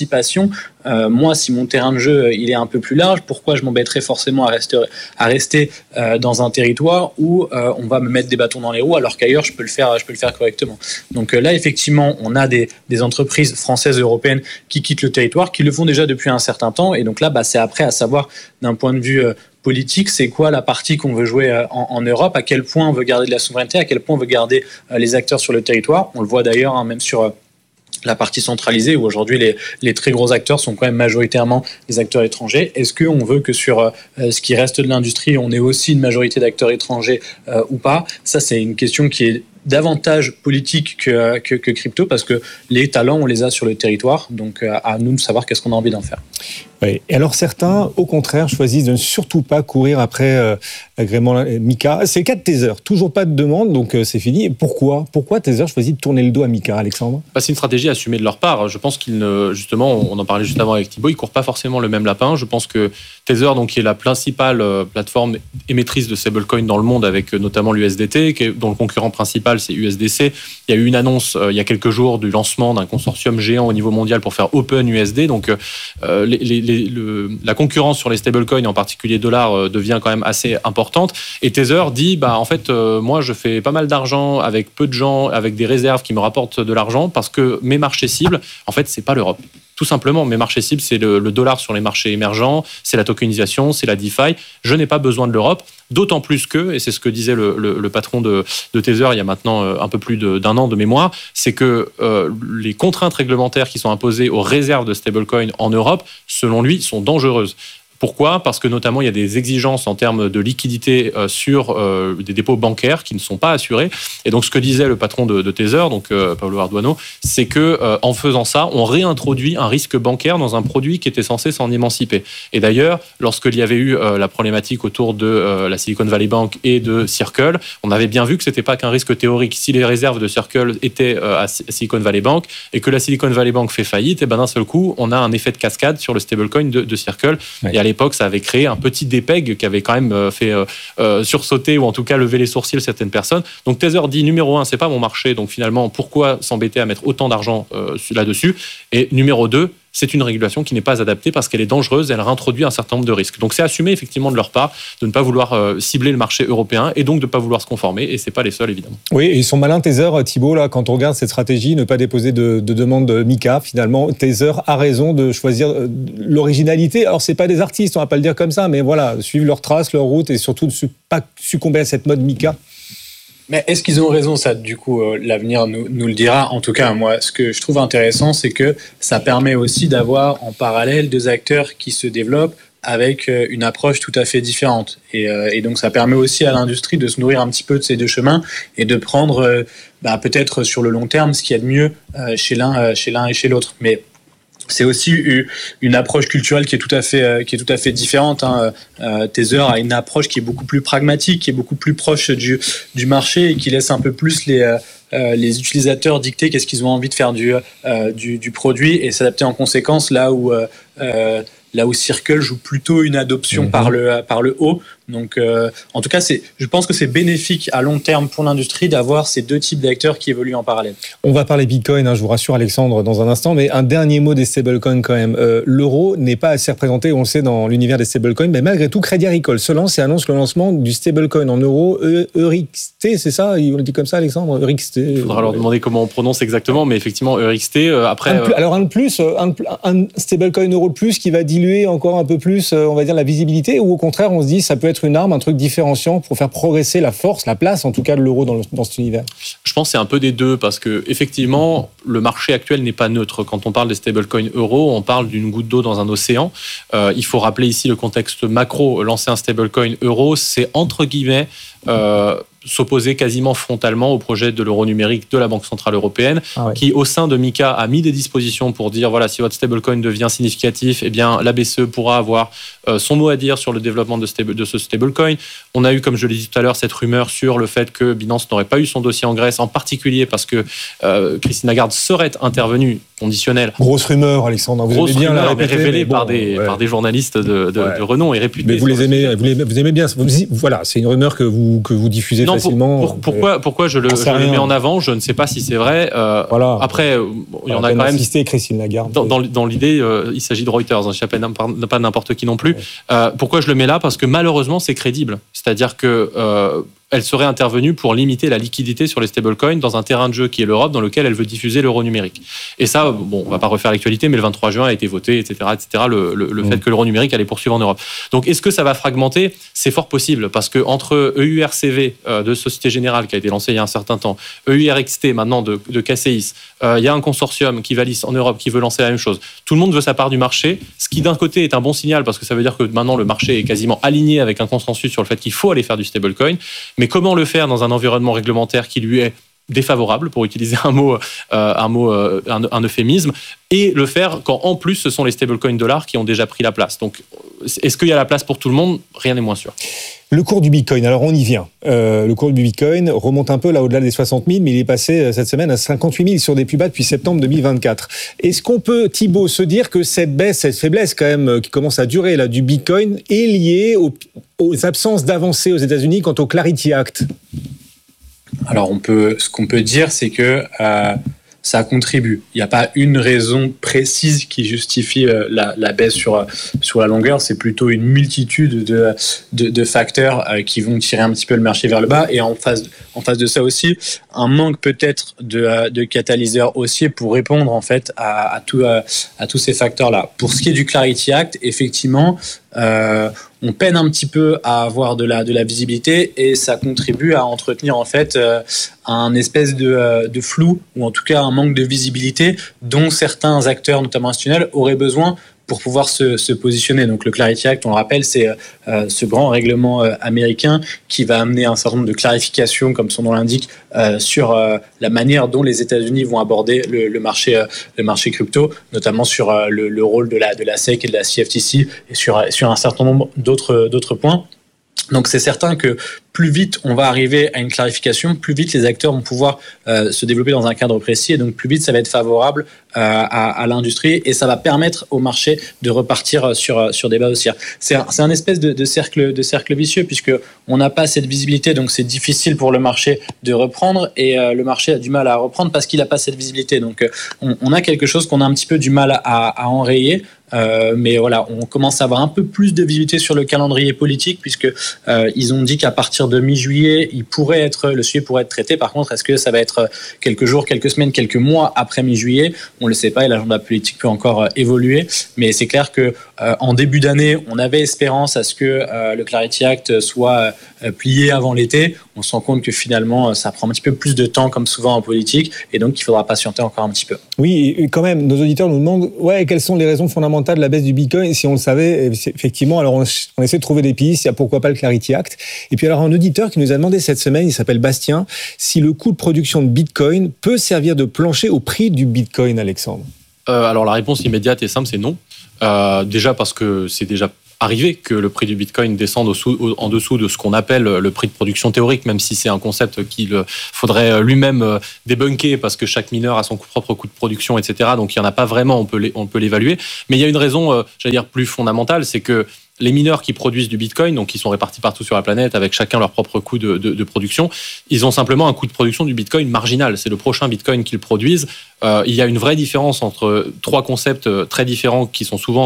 moi, si mon terrain de jeu il est un peu plus large, pourquoi je m'embêterais forcément à rester dans un territoire où on va me mettre des bâtons dans les roues alors qu'ailleurs je peux le faire correctement. Donc là, effectivement, on a des entreprises françaises, européennes qui quittent le territoire, qui le font déjà depuis un certain temps. Et donc là, c'est après à savoir d'un point de vue politique, c'est quoi la partie qu'on veut jouer en Europe, à quel point on veut garder de la souveraineté, à quel point on veut garder les acteurs sur le territoire. On le voit d'ailleurs même sur la partie centralisée où aujourd'hui les très gros acteurs sont quand même majoritairement des acteurs étrangers. Est-ce qu'on veut que sur ce qui reste de l'industrie, on ait aussi une majorité d'acteurs étrangers ou pas? Ça, c'est une question qui est davantage politique que crypto parce que les talents, on les a sur le territoire. Donc, à nous de savoir qu'est-ce qu'on a envie d'en faire. Oui. Et alors certains, au contraire, choisissent de ne surtout pas courir après l'agrément MiCA. C'est le cas de Tether. Toujours pas de demande, donc c'est fini. Et pourquoi Tether choisit de tourner le dos à MiCA, Alexandre? C'est une stratégie assumée de leur part. Je pense justement, on en parlait juste avant avec Thibaut, ils courent pas forcément le même lapin. Je pense que Tether, donc, qui est la principale plateforme émettrice de stablecoin dans le monde, avec notamment l'USDT, dont le concurrent principal c'est USDC. Il y a eu une annonce il y a quelques jours du lancement d'un consortium géant au niveau mondial pour faire Open USD. Donc la concurrence sur les stablecoins, en particulier dollars, devient quand même assez importante. Et Tether dit, en fait, moi, je fais pas mal d'argent avec peu de gens, avec des réserves qui me rapportent de l'argent, parce que mes marchés cibles, en fait, c'est pas l'Europe. Tout simplement, mes marchés cibles, c'est le dollar sur les marchés émergents, c'est la tokenisation, c'est la DeFi. Je n'ai pas besoin de l'Europe, d'autant plus que, et c'est ce que disait le patron de Tether il y a maintenant un peu plus d'un an de mémoire, c'est que les contraintes réglementaires qui sont imposées aux réserves de stablecoin en Europe, selon lui, sont dangereuses. Pourquoi ? Parce que notamment, il y a des exigences en termes de liquidité sur des dépôts bancaires qui ne sont pas assurés. Et donc, ce que disait le patron de Tether, donc Paolo Arduano, c'est que en faisant ça, on réintroduit un risque bancaire dans un produit qui était censé s'en émanciper. Et d'ailleurs, lorsqu'il y avait eu la problématique autour de la Silicon Valley Bank et de Circle, on avait bien vu que c'était pas qu'un risque théorique. Si les réserves de Circle étaient à Silicon Valley Bank et que la Silicon Valley Bank fait faillite, et d'un seul coup, on a un effet de cascade sur le stablecoin de Circle. Ouais. Et à l'époque, ça avait créé un petit dépeg qui avait quand même fait sursauter ou en tout cas lever les sourcils certaines personnes. Donc Tether dit numéro 1, c'est pas mon marché, donc finalement pourquoi s'embêter à mettre autant d'argent là-dessus. Et numéro 2, c'est une régulation qui n'est pas adaptée parce qu'elle est dangereuse, elle réintroduit un certain nombre de risques. Donc c'est assumé effectivement de leur part de ne pas vouloir cibler le marché européen et donc de ne pas vouloir se conformer, et c'est pas les seuls évidemment. Oui, et ils sont malins Tether, Thibault, là, quand on regarde cette stratégie, ne pas déposer de demande de MiCA, finalement, Tether a raison de choisir l'originalité. Alors c'est pas des artistes, on va pas le dire comme ça, mais voilà, suivre leurs traces, leur route et surtout ne pas succomber à cette mode MiCA. Mais est-ce qu'ils ont raison, ça? Du coup, l'avenir nous le dira. En tout cas, moi, ce que je trouve intéressant, c'est que ça permet aussi d'avoir en parallèle deux acteurs qui se développent avec une approche tout à fait différente. Et donc, ça permet aussi à l'industrie de se nourrir un petit peu de ces deux chemins et de prendre peut-être sur le long terme ce qu'il y a de mieux chez l'un et chez l'autre. Mais c'est aussi une approche culturelle qui est tout à fait différente. Tether a une approche qui est beaucoup plus pragmatique, qui est beaucoup plus proche du marché et qui laisse un peu plus les utilisateurs dicter qu'est-ce qu'ils ont envie de faire du produit et s'adapter en conséquence là où Circle joue plutôt une adoption par le haut. Donc, en tout cas, je pense que c'est bénéfique à long terme pour l'industrie d'avoir ces deux types d'acteurs qui évoluent en parallèle. On va parler Bitcoin, je vous rassure Alexandre, dans un instant, mais un dernier mot des stablecoins quand même. L'euro n'est pas assez représenté, on le sait, dans l'univers des stablecoins, mais malgré tout, Crédit Agricole se lance et annonce le lancement du stablecoin en euros, EURXT, c'est ça? On le dit comme ça, Alexandre? EURXT. Il faudra leur demander comment on prononce exactement, mais effectivement, EURXT, après... Alors, un stablecoin euro de plus qui va diluer encore un peu plus, on va dire, la visibilité, ou au contraire, on se dit, ça peut être une arme, un truc différenciant pour faire progresser la force, la place en tout cas de l'euro dans cet univers? Je pense que c'est un peu des deux parce que effectivement le marché actuel n'est pas neutre. Quand on parle des stablecoins euros, on parle d'une goutte d'eau dans un océan. Il faut rappeler ici le contexte macro. Lancer un stablecoin euro, c'est entre guillemets s'opposer quasiment frontalement au projet de l'euro numérique de la Banque Centrale Européenne, qui, au sein de MiCA, a mis des dispositions pour dire, voilà, si votre stablecoin devient significatif, eh bien, la BCE pourra avoir son mot à dire sur le développement de ce stablecoin. On a eu, comme je l'ai dit tout à l'heure, cette rumeur sur le fait que Binance n'aurait pas eu son dossier en Grèce, en particulier parce que Christine Lagarde serait intervenue, conditionnelle. Grosse rumeur, Alexandre. Vous aimez bien la répéter, révélée par des journalistes de renom et réputés. Mais vous les aimez, vous aimez bien. Voilà, c'est une rumeur que vous diffusez facilement. Pourquoi je le mets en avant? Je ne sais pas si c'est vrai. Voilà. Après, il y en a quand même. Insisté, Christine Lagarde. Dans l'idée, il s'agit de Reuters. Je ne pas n'importe qui non plus. Pourquoi je le mets là? Parce que malheureusement, c'est crédible. C'est-à-dire que elle serait intervenue pour limiter la liquidité sur les stablecoins dans un terrain de jeu qui est l'Europe, dans lequel elle veut diffuser l'euro numérique. Et ça, bon, on va pas refaire l'actualité, mais le 23 juin a été voté, etc., le fait que l'euro numérique allait poursuivre en Europe. Donc, est-ce que ça va fragmenter? C'est fort possible, parce que entre EURCV de Société Générale, qui a été lancé il y a un certain temps, EURXT maintenant de KCIS, il y a un consortium qui valise en Europe qui veut lancer la même chose. Tout le monde veut sa part du marché, ce qui d'un côté est un bon signal, parce que ça veut dire que maintenant le marché est quasiment aligné avec un consensus sur le fait qu'il faut aller faire du stablecoin. Mais comment le faire dans un environnement réglementaire qui lui est défavorable, pour utiliser un euphémisme, et le faire quand en plus ce sont les stablecoins dollars qui ont déjà pris la place. Donc, est-ce qu'il y a la place pour tout le monde? Rien n'est moins sûr. Le cours du Bitcoin, alors on y vient. Le cours du Bitcoin remonte un peu là au-delà des 60 000, mais il est passé cette semaine à 58 000 sur des plus bas depuis septembre 2024. Est-ce qu'on peut, Thibault, se dire que cette faiblesse quand même qui commence à durer là du Bitcoin est liée aux absences d'avancées aux États-Unis quant au Clarity Act? Alors ce qu'on peut dire, c'est que ça contribue. Il n'y a pas une raison précise qui justifie la baisse sur la longueur. C'est plutôt une multitude de facteurs qui vont tirer un petit peu le marché vers le bas. Et en face de ça aussi, un manque peut-être de catalyseurs haussiers pour répondre en fait à tous ces facteurs-là. Pour ce qui est du Clarity Act, effectivement, on peine un petit peu à avoir de la visibilité et ça contribue à entretenir en fait un espèce de flou ou en tout cas un manque de visibilité dont certains acteurs, notamment institutionnels, auraient besoin pour pouvoir se positionner. Donc le Clarity Act, on le rappelle, c'est ce grand règlement américain qui va amener un certain nombre de clarifications, comme son nom l'indique, sur la manière dont les États-Unis vont aborder le marché crypto, notamment sur le rôle de la SEC et de la CFTC et sur un certain nombre d'autres points. Donc c'est certain que plus vite on va arriver à une clarification, plus vite les acteurs vont pouvoir se développer dans un cadre précis, et donc plus vite ça va être favorable à l'industrie, et ça va permettre au marché de repartir sur des bases haussières. C'est un espèce de cercle vicieux, puisque on n'a pas cette visibilité, donc c'est difficile pour le marché de reprendre, et le marché a du mal à reprendre parce qu'il n'a pas cette visibilité. Donc on a quelque chose qu'on a un petit peu du mal à enrayer. Mais voilà, on commence à avoir un peu plus de visibilité sur le calendrier politique, puisque ils ont dit qu'à partir de mi-juillet, le sujet pourrait être traité. Par contre, est-ce que ça va être quelques jours, quelques semaines, quelques mois après mi-juillet? On le sait pas, et l'agenda politique peut encore évoluer. Mais c'est clair que en début d'année, on avait espérance à ce que le Clarity Act soit plié avant l'été. On se rend compte que finalement, ça prend un petit peu plus de temps, comme souvent en politique, et donc il faudra patienter encore un petit peu. Oui, et quand même, nos auditeurs nous demandent quelles sont les raisons fondamentales de la baisse du Bitcoin. Si on le savait, effectivement, alors on essaie de trouver des pistes. Il y a pourquoi pas le Clarity Act. Et puis alors un auditeur qui nous a demandé cette semaine, il s'appelle Bastien, si le coût de production de Bitcoin peut servir de plancher au prix du Bitcoin, Alexandre. Alors la réponse immédiate et simple, c'est non. Déjà parce que c'est déjà arrivé que le prix du Bitcoin descende en dessous de ce qu'on appelle le prix de production théorique, même si c'est un concept qu'il faudrait lui-même débunker, parce que chaque mineur a son propre coût de production, etc. Donc il n'y en a pas vraiment, on peut l'évaluer. Mais il y a une raison, plus fondamentale, c'est que les mineurs qui produisent du Bitcoin, donc qui sont répartis partout sur la planète avec chacun leur propre coût de production, ils ont simplement un coût de production du Bitcoin marginal. C'est le prochain Bitcoin qu'ils produisent. Il y a une vraie différence entre trois concepts très différents qui sont souvent...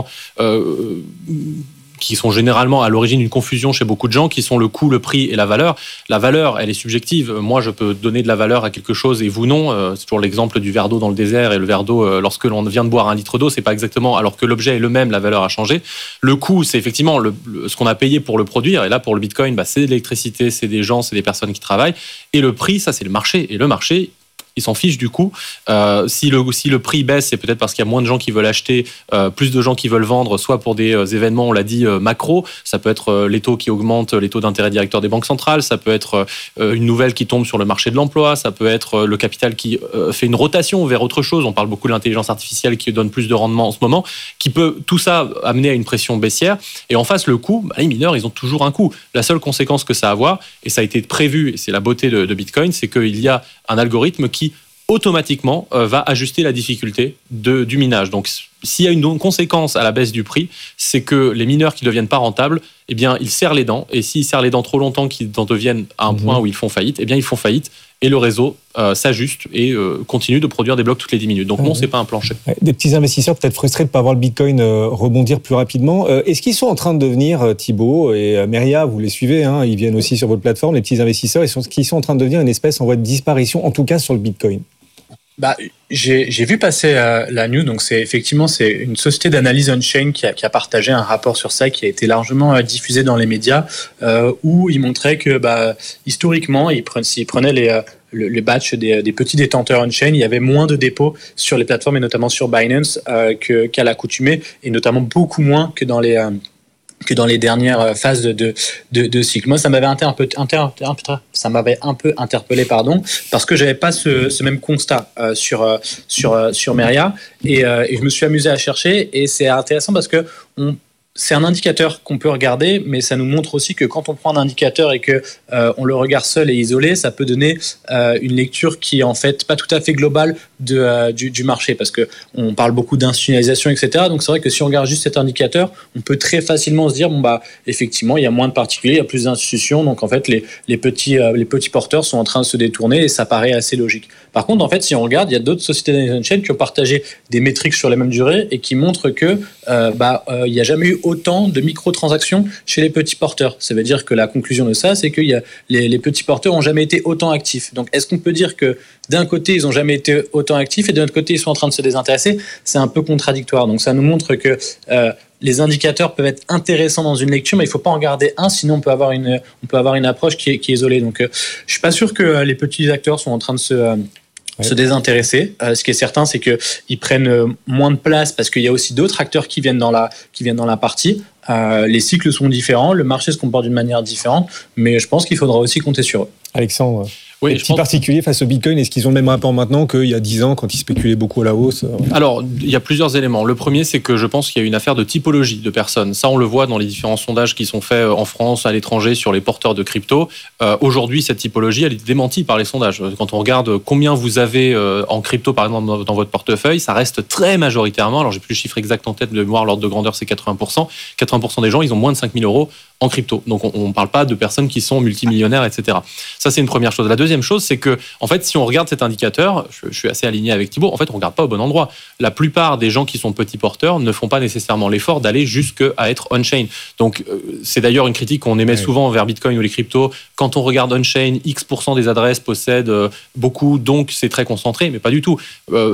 qui sont généralement à l'origine d'une confusion chez beaucoup de gens, qui sont le coût, le prix et la valeur. La valeur, elle est subjective. Moi, je peux donner de la valeur à quelque chose et vous non. C'est toujours l'exemple du verre d'eau dans le désert, et le verre d'eau, lorsque l'on vient de boire 1 litre d'eau, c'est pas exactement, alors que l'objet est le même, la valeur a changé. Le coût, c'est effectivement ce qu'on a payé pour le produire. Et là, pour le Bitcoin, c'est de l'électricité, c'est des gens, c'est des personnes qui travaillent. Et le prix, ça, c'est le marché. Et le marché, il s'en fiche du coup. Si le prix baisse, c'est peut-être parce qu'il y a moins de gens qui veulent acheter, plus de gens qui veulent vendre, soit pour des événements, on l'a dit, macro. Ça peut être les taux qui augmentent, les taux d'intérêt directeurs des banques centrales. Ça peut être une nouvelle qui tombe sur le marché de l'emploi. Ça peut être le capital qui fait une rotation vers autre chose. On parle beaucoup de l'intelligence artificielle qui donne plus de rendement en ce moment, qui peut tout ça amener à une pression baissière. Et en face, le coût, les mineurs, ils ont toujours un coût. La seule conséquence que ça a à avoir, et ça a été prévu, et c'est la beauté de Bitcoin, c'est qu'il y a un algorithme qui automatiquement va ajuster la difficulté du minage. Donc, s'il y a une conséquence à la baisse du prix, c'est que les mineurs qui ne deviennent pas rentables, eh bien, ils serrent les dents. Et s'ils serrent les dents trop longtemps, qu'ils en deviennent à un point où ils font faillite, eh bien, ils font faillite. Et le réseau s'ajuste et continue de produire des blocs toutes les 10 minutes. Donc non, c'est pas un plancher. Des petits investisseurs peut-être frustrés de ne pas voir le Bitcoin rebondir plus rapidement. Est-ce qu'ils sont en train de devenir, Thibaut et Meria, vous les suivez, ils viennent aussi sur votre plateforme, les petits investisseurs, qui sont en train de devenir une espèce en voie de disparition, en tout cas sur le Bitcoin? J'ai vu passer la news, donc c'est une société d'analyse on-chain qui a partagé un rapport sur ça, qui a été largement diffusé dans les médias, où il montrait que historiquement, ils prenaient les batch des petits détenteurs on-chain, il y avait moins de dépôts sur les plateformes et notamment sur Binance qu'à l'accoutumée, et notamment beaucoup moins que dans les dernières phases de cycle. Moi, ça m'avait un peu interpellé, parce que j'avais pas ce même constat sur Meria, et je me suis amusé à chercher, et c'est intéressant parce que c'est un indicateur qu'on peut regarder, mais ça nous montre aussi que quand on prend un indicateur et que on le regarde seul et isolé, ça peut donner une lecture qui est en fait pas tout à fait globale du marché, parce que on parle beaucoup d'institutionnalisation, etc. Donc c'est vrai que si on regarde juste cet indicateur, on peut très facilement se dire effectivement il y a moins de particuliers, il y a plus d'institutions, donc en fait les petits porteurs sont en train de se détourner, et ça paraît assez logique. Par contre, en fait, si on regarde, il y a d'autres sociétés d'analyse on-chain qui ont partagé des métriques sur la même durée et qui montrent que il n'y a jamais eu autant de microtransactions chez les petits porteurs. Ça veut dire que la conclusion de ça, c'est que les petits porteurs n'ont jamais été autant actifs. Donc, est-ce qu'on peut dire que d'un côté, ils n'ont jamais été autant actifs et de l'autre côté, ils sont en train de se désintéresser? C'est un peu contradictoire. Donc, ça nous montre que les indicateurs peuvent être intéressants dans une lecture, mais il ne faut pas en garder un, sinon on peut avoir une approche qui est isolée. Donc, je ne suis pas sûr que les petits acteurs sont en train de se désintéresser. Ce qui est certain, c'est qu'ils prennent moins de place parce qu'il y a aussi d'autres acteurs qui viennent dans la partie. Les cycles sont différents, le marché se comporte d'une manière différente, mais je pense qu'il faudra aussi compter sur eux. Alexandre. Oui, les petits particuliers face au Bitcoin, est-ce qu'ils ont le même rapport maintenant qu'il y a 10 ans quand ils spéculaient beaucoup à la hausse? Alors, il y a plusieurs éléments. Le premier, c'est que je pense qu'il y a une affaire de typologie de personnes. Ça, on le voit dans les différents sondages qui sont faits en France, à l'étranger, sur les porteurs de crypto. Aujourd'hui, cette typologie, elle est démentie par les sondages. Quand on regarde combien vous avez en crypto, par exemple, dans votre portefeuille, ça reste très majoritairement, alors j'ai plus le chiffre exact en tête de mémoire, l'ordre de grandeur, c'est 80%. 80% des gens, ils ont moins de 5 000 € en crypto. Donc, on ne parle pas de personnes qui sont multimillionnaires, etc. Ça, c'est une première chose. La deuxième chose, c'est que, en fait, si on regarde cet indicateur, je suis assez aligné avec Thibaut, en fait, on ne regarde pas au bon endroit. La plupart des gens qui sont petits porteurs ne font pas nécessairement l'effort d'aller jusqu'à être on-chain. Donc, c'est d'ailleurs une critique qu'on émet souvent envers Bitcoin ou les cryptos. Quand on regarde on-chain, X% des adresses possèdent beaucoup, donc c'est très concentré, mais pas du tout.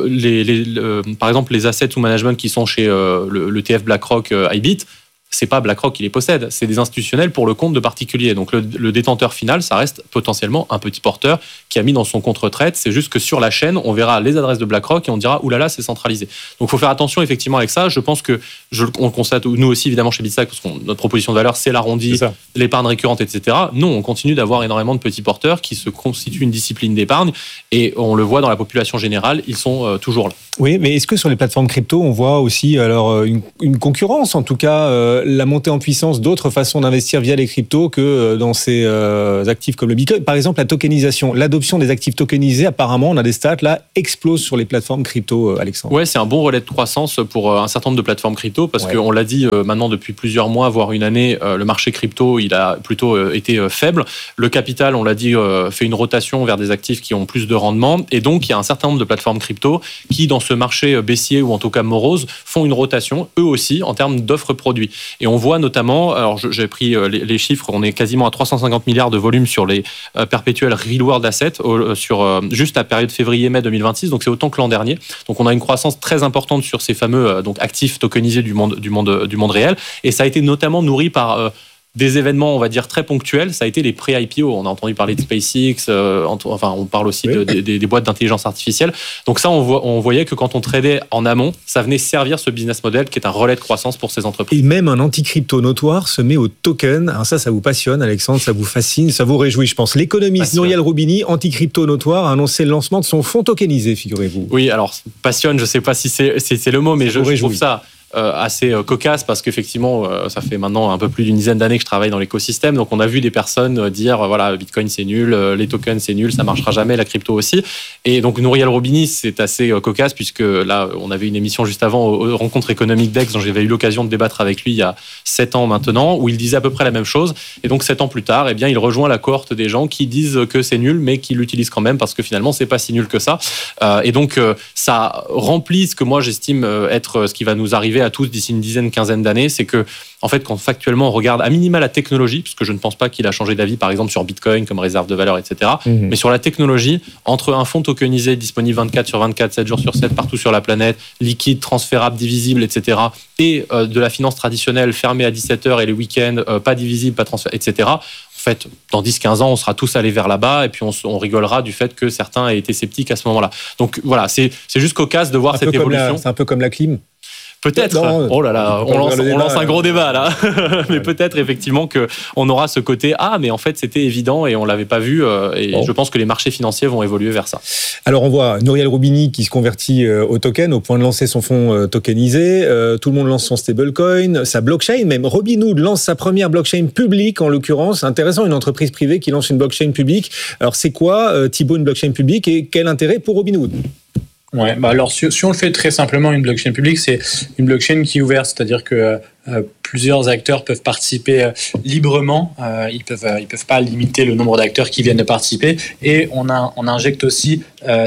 Par exemple, les assets sous management qui sont chez l'ETF BlackRock IBIT, c'est pas BlackRock qui les possède, c'est des institutionnels pour le compte de particuliers. Donc le détenteur final, ça reste potentiellement un petit porteur qui a mis dans son compte retraite. C'est juste que sur la chaîne, on verra les adresses de BlackRock et on dira oulala, c'est centralisé. Donc il faut faire attention effectivement avec ça. Je pense que on le constate nous aussi évidemment chez Bitstack, parce que notre proposition de valeur c'est l'arrondi, l'épargne récurrente, etc. Non, on continue d'avoir énormément de petits porteurs qui se constituent une discipline d'épargne et on le voit dans la population générale, ils sont toujours là. Oui, mais est-ce que sur les plateformes crypto, on voit aussi alors une concurrence, en tout cas la montée en puissance d'autres façons d'investir via les cryptos que dans ces actifs comme le Bitcoin? Par exemple, la tokenisation, l'adoption des actifs tokenisés, apparemment, on a des stats là, explose sur les plateformes crypto, Alexandre. Ouais, c'est un bon relais de croissance pour un certain nombre de plateformes crypto parce qu'on l'a dit maintenant depuis plusieurs mois, voire une année, le marché crypto, il a plutôt été faible. Le capital, on l'a dit, fait une rotation vers des actifs qui ont plus de rendement et donc il y a un certain nombre de plateformes crypto qui, dans ce marché baissier ou en tout cas morose, font une rotation eux aussi en termes d'offres produits. Et on voit notamment, alors j'ai pris les chiffres, on est quasiment à 350 milliards de volume sur les perpétuels real world assets sur juste la période février-mai 2026, donc c'est autant que l'an dernier. Donc on a une croissance très importante sur ces fameux donc actifs tokenisés du monde réel et ça a été notamment nourri par des événements, on va dire, très ponctuels, ça a été les pré-IPO. On a entendu parler de SpaceX, on parle aussi des boîtes d'intelligence artificielle. Donc ça, on voyait que quand on tradait en amont, ça venait servir ce business model qui est un relais de croissance pour ces entreprises. Et même un anti-crypto notoire se met au token. Alors ça vous passionne, Alexandre, ça vous fascine, ça vous réjouit, je pense. L'économiste Nouriel Roubini, anti-crypto notoire, a annoncé le lancement de son fonds tokenisé, figurez-vous. Oui, alors, passionne, je ne sais pas si c'est le mot, mais je trouve ça assez cocasse parce qu'effectivement ça fait maintenant un peu plus d'une dizaine d'années que je travaille dans l'écosystème, donc on a vu des personnes dire voilà, Bitcoin c'est nul, les tokens c'est nul, ça marchera jamais, la crypto aussi. Et donc Nouriel Roubini, c'est assez cocasse puisque là on avait une émission juste avant aux rencontres économiques d'Aix dont j'avais eu l'occasion de débattre avec lui il y a 7 ans maintenant, où il disait à peu près la même chose, et donc 7 ans plus tard, eh bien, il rejoint la cohorte des gens qui disent que c'est nul mais qui l'utilisent quand même parce que finalement c'est pas si nul que ça, et donc ça remplit ce que moi j'estime être ce qui va nous arriver à tous d'ici une dizaine, quinzaine d'années, c'est que en fait, quand factuellement on regarde à minima la technologie, parce que je ne pense pas qu'il a changé d'avis, par exemple sur Bitcoin comme réserve de valeur, etc. Mais sur la technologie, entre un fonds tokenisé disponible 24/24, 7 jours sur 7 partout sur la planète, liquide, transférable, divisible, etc. et de la finance traditionnelle fermée à 17h et les week-ends, pas divisible, pas transférable, etc. En fait, dans 10-15 ans, on sera tous allés vers là-bas et puis on rigolera du fait que certains aient été sceptiques à ce moment-là. Donc voilà, c'est juste cocasse de voir cette évolution. C'est un peu comme la clim. Peut-être. Non, oh là là, on lance un gros débat là. Mais peut-être effectivement qu'on aura ce côté mais en fait c'était évident et on l'avait pas vu. Je pense que les marchés financiers vont évoluer vers ça. Alors on voit Nouriel Roubini qui se convertit au token au point de lancer son fonds tokenisé. Tout le monde lance son stablecoin, sa blockchain. Même Robinhood lance sa première blockchain publique en l'occurrence. Intéressant, une entreprise privée qui lance une blockchain publique. Alors c'est quoi, Thibaut, une blockchain publique et quel intérêt pour Robinhood? Ouais, alors si on le fait très simplement, une blockchain publique, c'est une blockchain qui est ouverte, c'est-à-dire que plusieurs acteurs peuvent participer librement. Ils peuvent pas limiter le nombre d'acteurs qui viennent de participer. Et on injecte aussi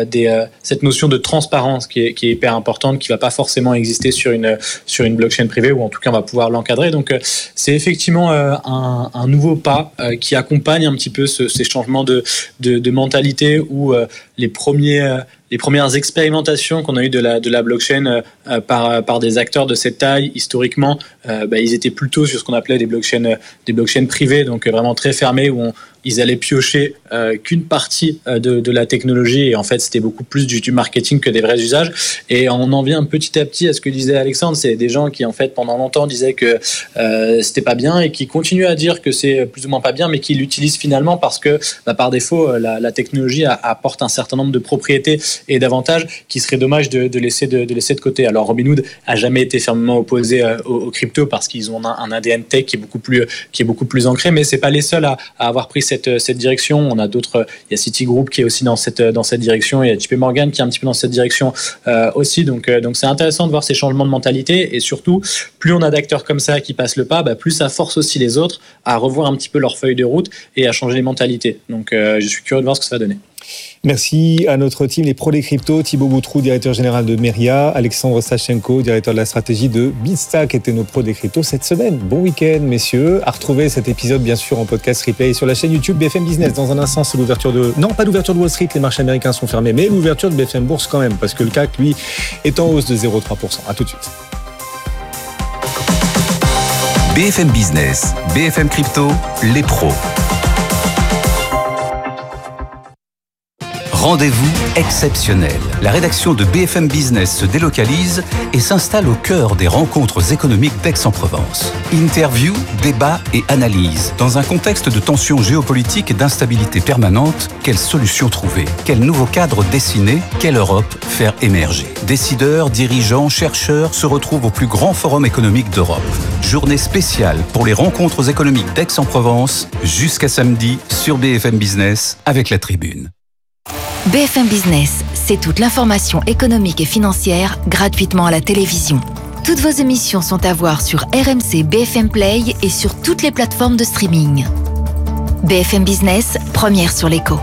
cette notion de transparence qui est hyper importante, qui va pas forcément exister sur une blockchain privée, ou en tout cas on va pouvoir l'encadrer. Donc c'est effectivement un nouveau pas qui accompagne un petit peu ces changements de mentalité où les premières expérimentations qu'on a eues de la blockchain par des acteurs de cette taille, historiquement, ils étaient plutôt sur ce qu'on appelait des blockchains privées, donc vraiment très fermées, où ils allaient piocher qu'une partie de la technologie, et en fait c'était beaucoup plus du marketing que des vrais usages. Et on en vient petit à petit à ce que disait Alexandre, c'est des gens qui en fait pendant longtemps disaient que c'était pas bien et qui continuent à dire que c'est plus ou moins pas bien, mais qui l'utilisent finalement parce que par défaut la technologie apporte un certain nombre de propriétés et d'avantages qui serait dommage de laisser de côté. Alors Robinhood a jamais été fermement opposé aux crypto parce qu'ils ont un ADN tech qui est beaucoup plus ancré, mais c'est pas les seuls à avoir pris cette direction. On a d'autres, il y a Citigroup qui est aussi dans cette direction, il y a JP Morgan qui est un petit peu dans cette direction aussi. Donc c'est intéressant de voir ces changements de mentalité, et surtout plus on a d'acteurs comme ça qui passent le pas, plus ça force aussi les autres à revoir un petit peu leur feuille de route et à changer les mentalités. Donc je suis curieux de voir ce que ça va donner. Merci à notre team, les pros des cryptos, Thibaut Boutroux, directeur général de Meria, Alexandre Sachenko, directeur de la stratégie de Bitstack, étaient nos pros des cryptos cette semaine. Bon week-end, messieurs. À retrouver cet épisode, bien sûr, en podcast replay sur la chaîne YouTube BFM Business. Dans un instant, c'est l'ouverture non, pas l'ouverture de Wall Street, les marchés américains sont fermés, mais l'ouverture de BFM Bourse quand même, parce que le CAC, lui, est en hausse de 0,3%. À tout de suite. BFM Business, BFM Crypto, les pros. Rendez-vous exceptionnel. La rédaction de BFM Business se délocalise et s'installe au cœur des rencontres économiques d'Aix-en-Provence. Interview, débat et analyse. Dans un contexte de tensions géopolitiques et d'instabilité permanente, quelles solutions trouver? Quel nouveau cadre dessiner? Quelle Europe faire émerger? Décideurs, dirigeants, chercheurs se retrouvent au plus grand forum économique d'Europe. Journée spéciale pour les rencontres économiques d'Aix-en-Provence jusqu'à samedi sur BFM Business avec la Tribune. BFM Business, c'est toute l'information économique et financière gratuitement à la télévision. Toutes vos émissions sont à voir sur RMC BFM Play et sur toutes les plateformes de streaming. BFM Business, première sur l'écho.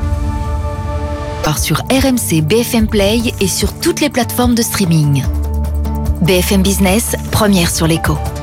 Sur RMC BFM Play et sur toutes les plateformes de streaming. BFM Business, première sur l'écho.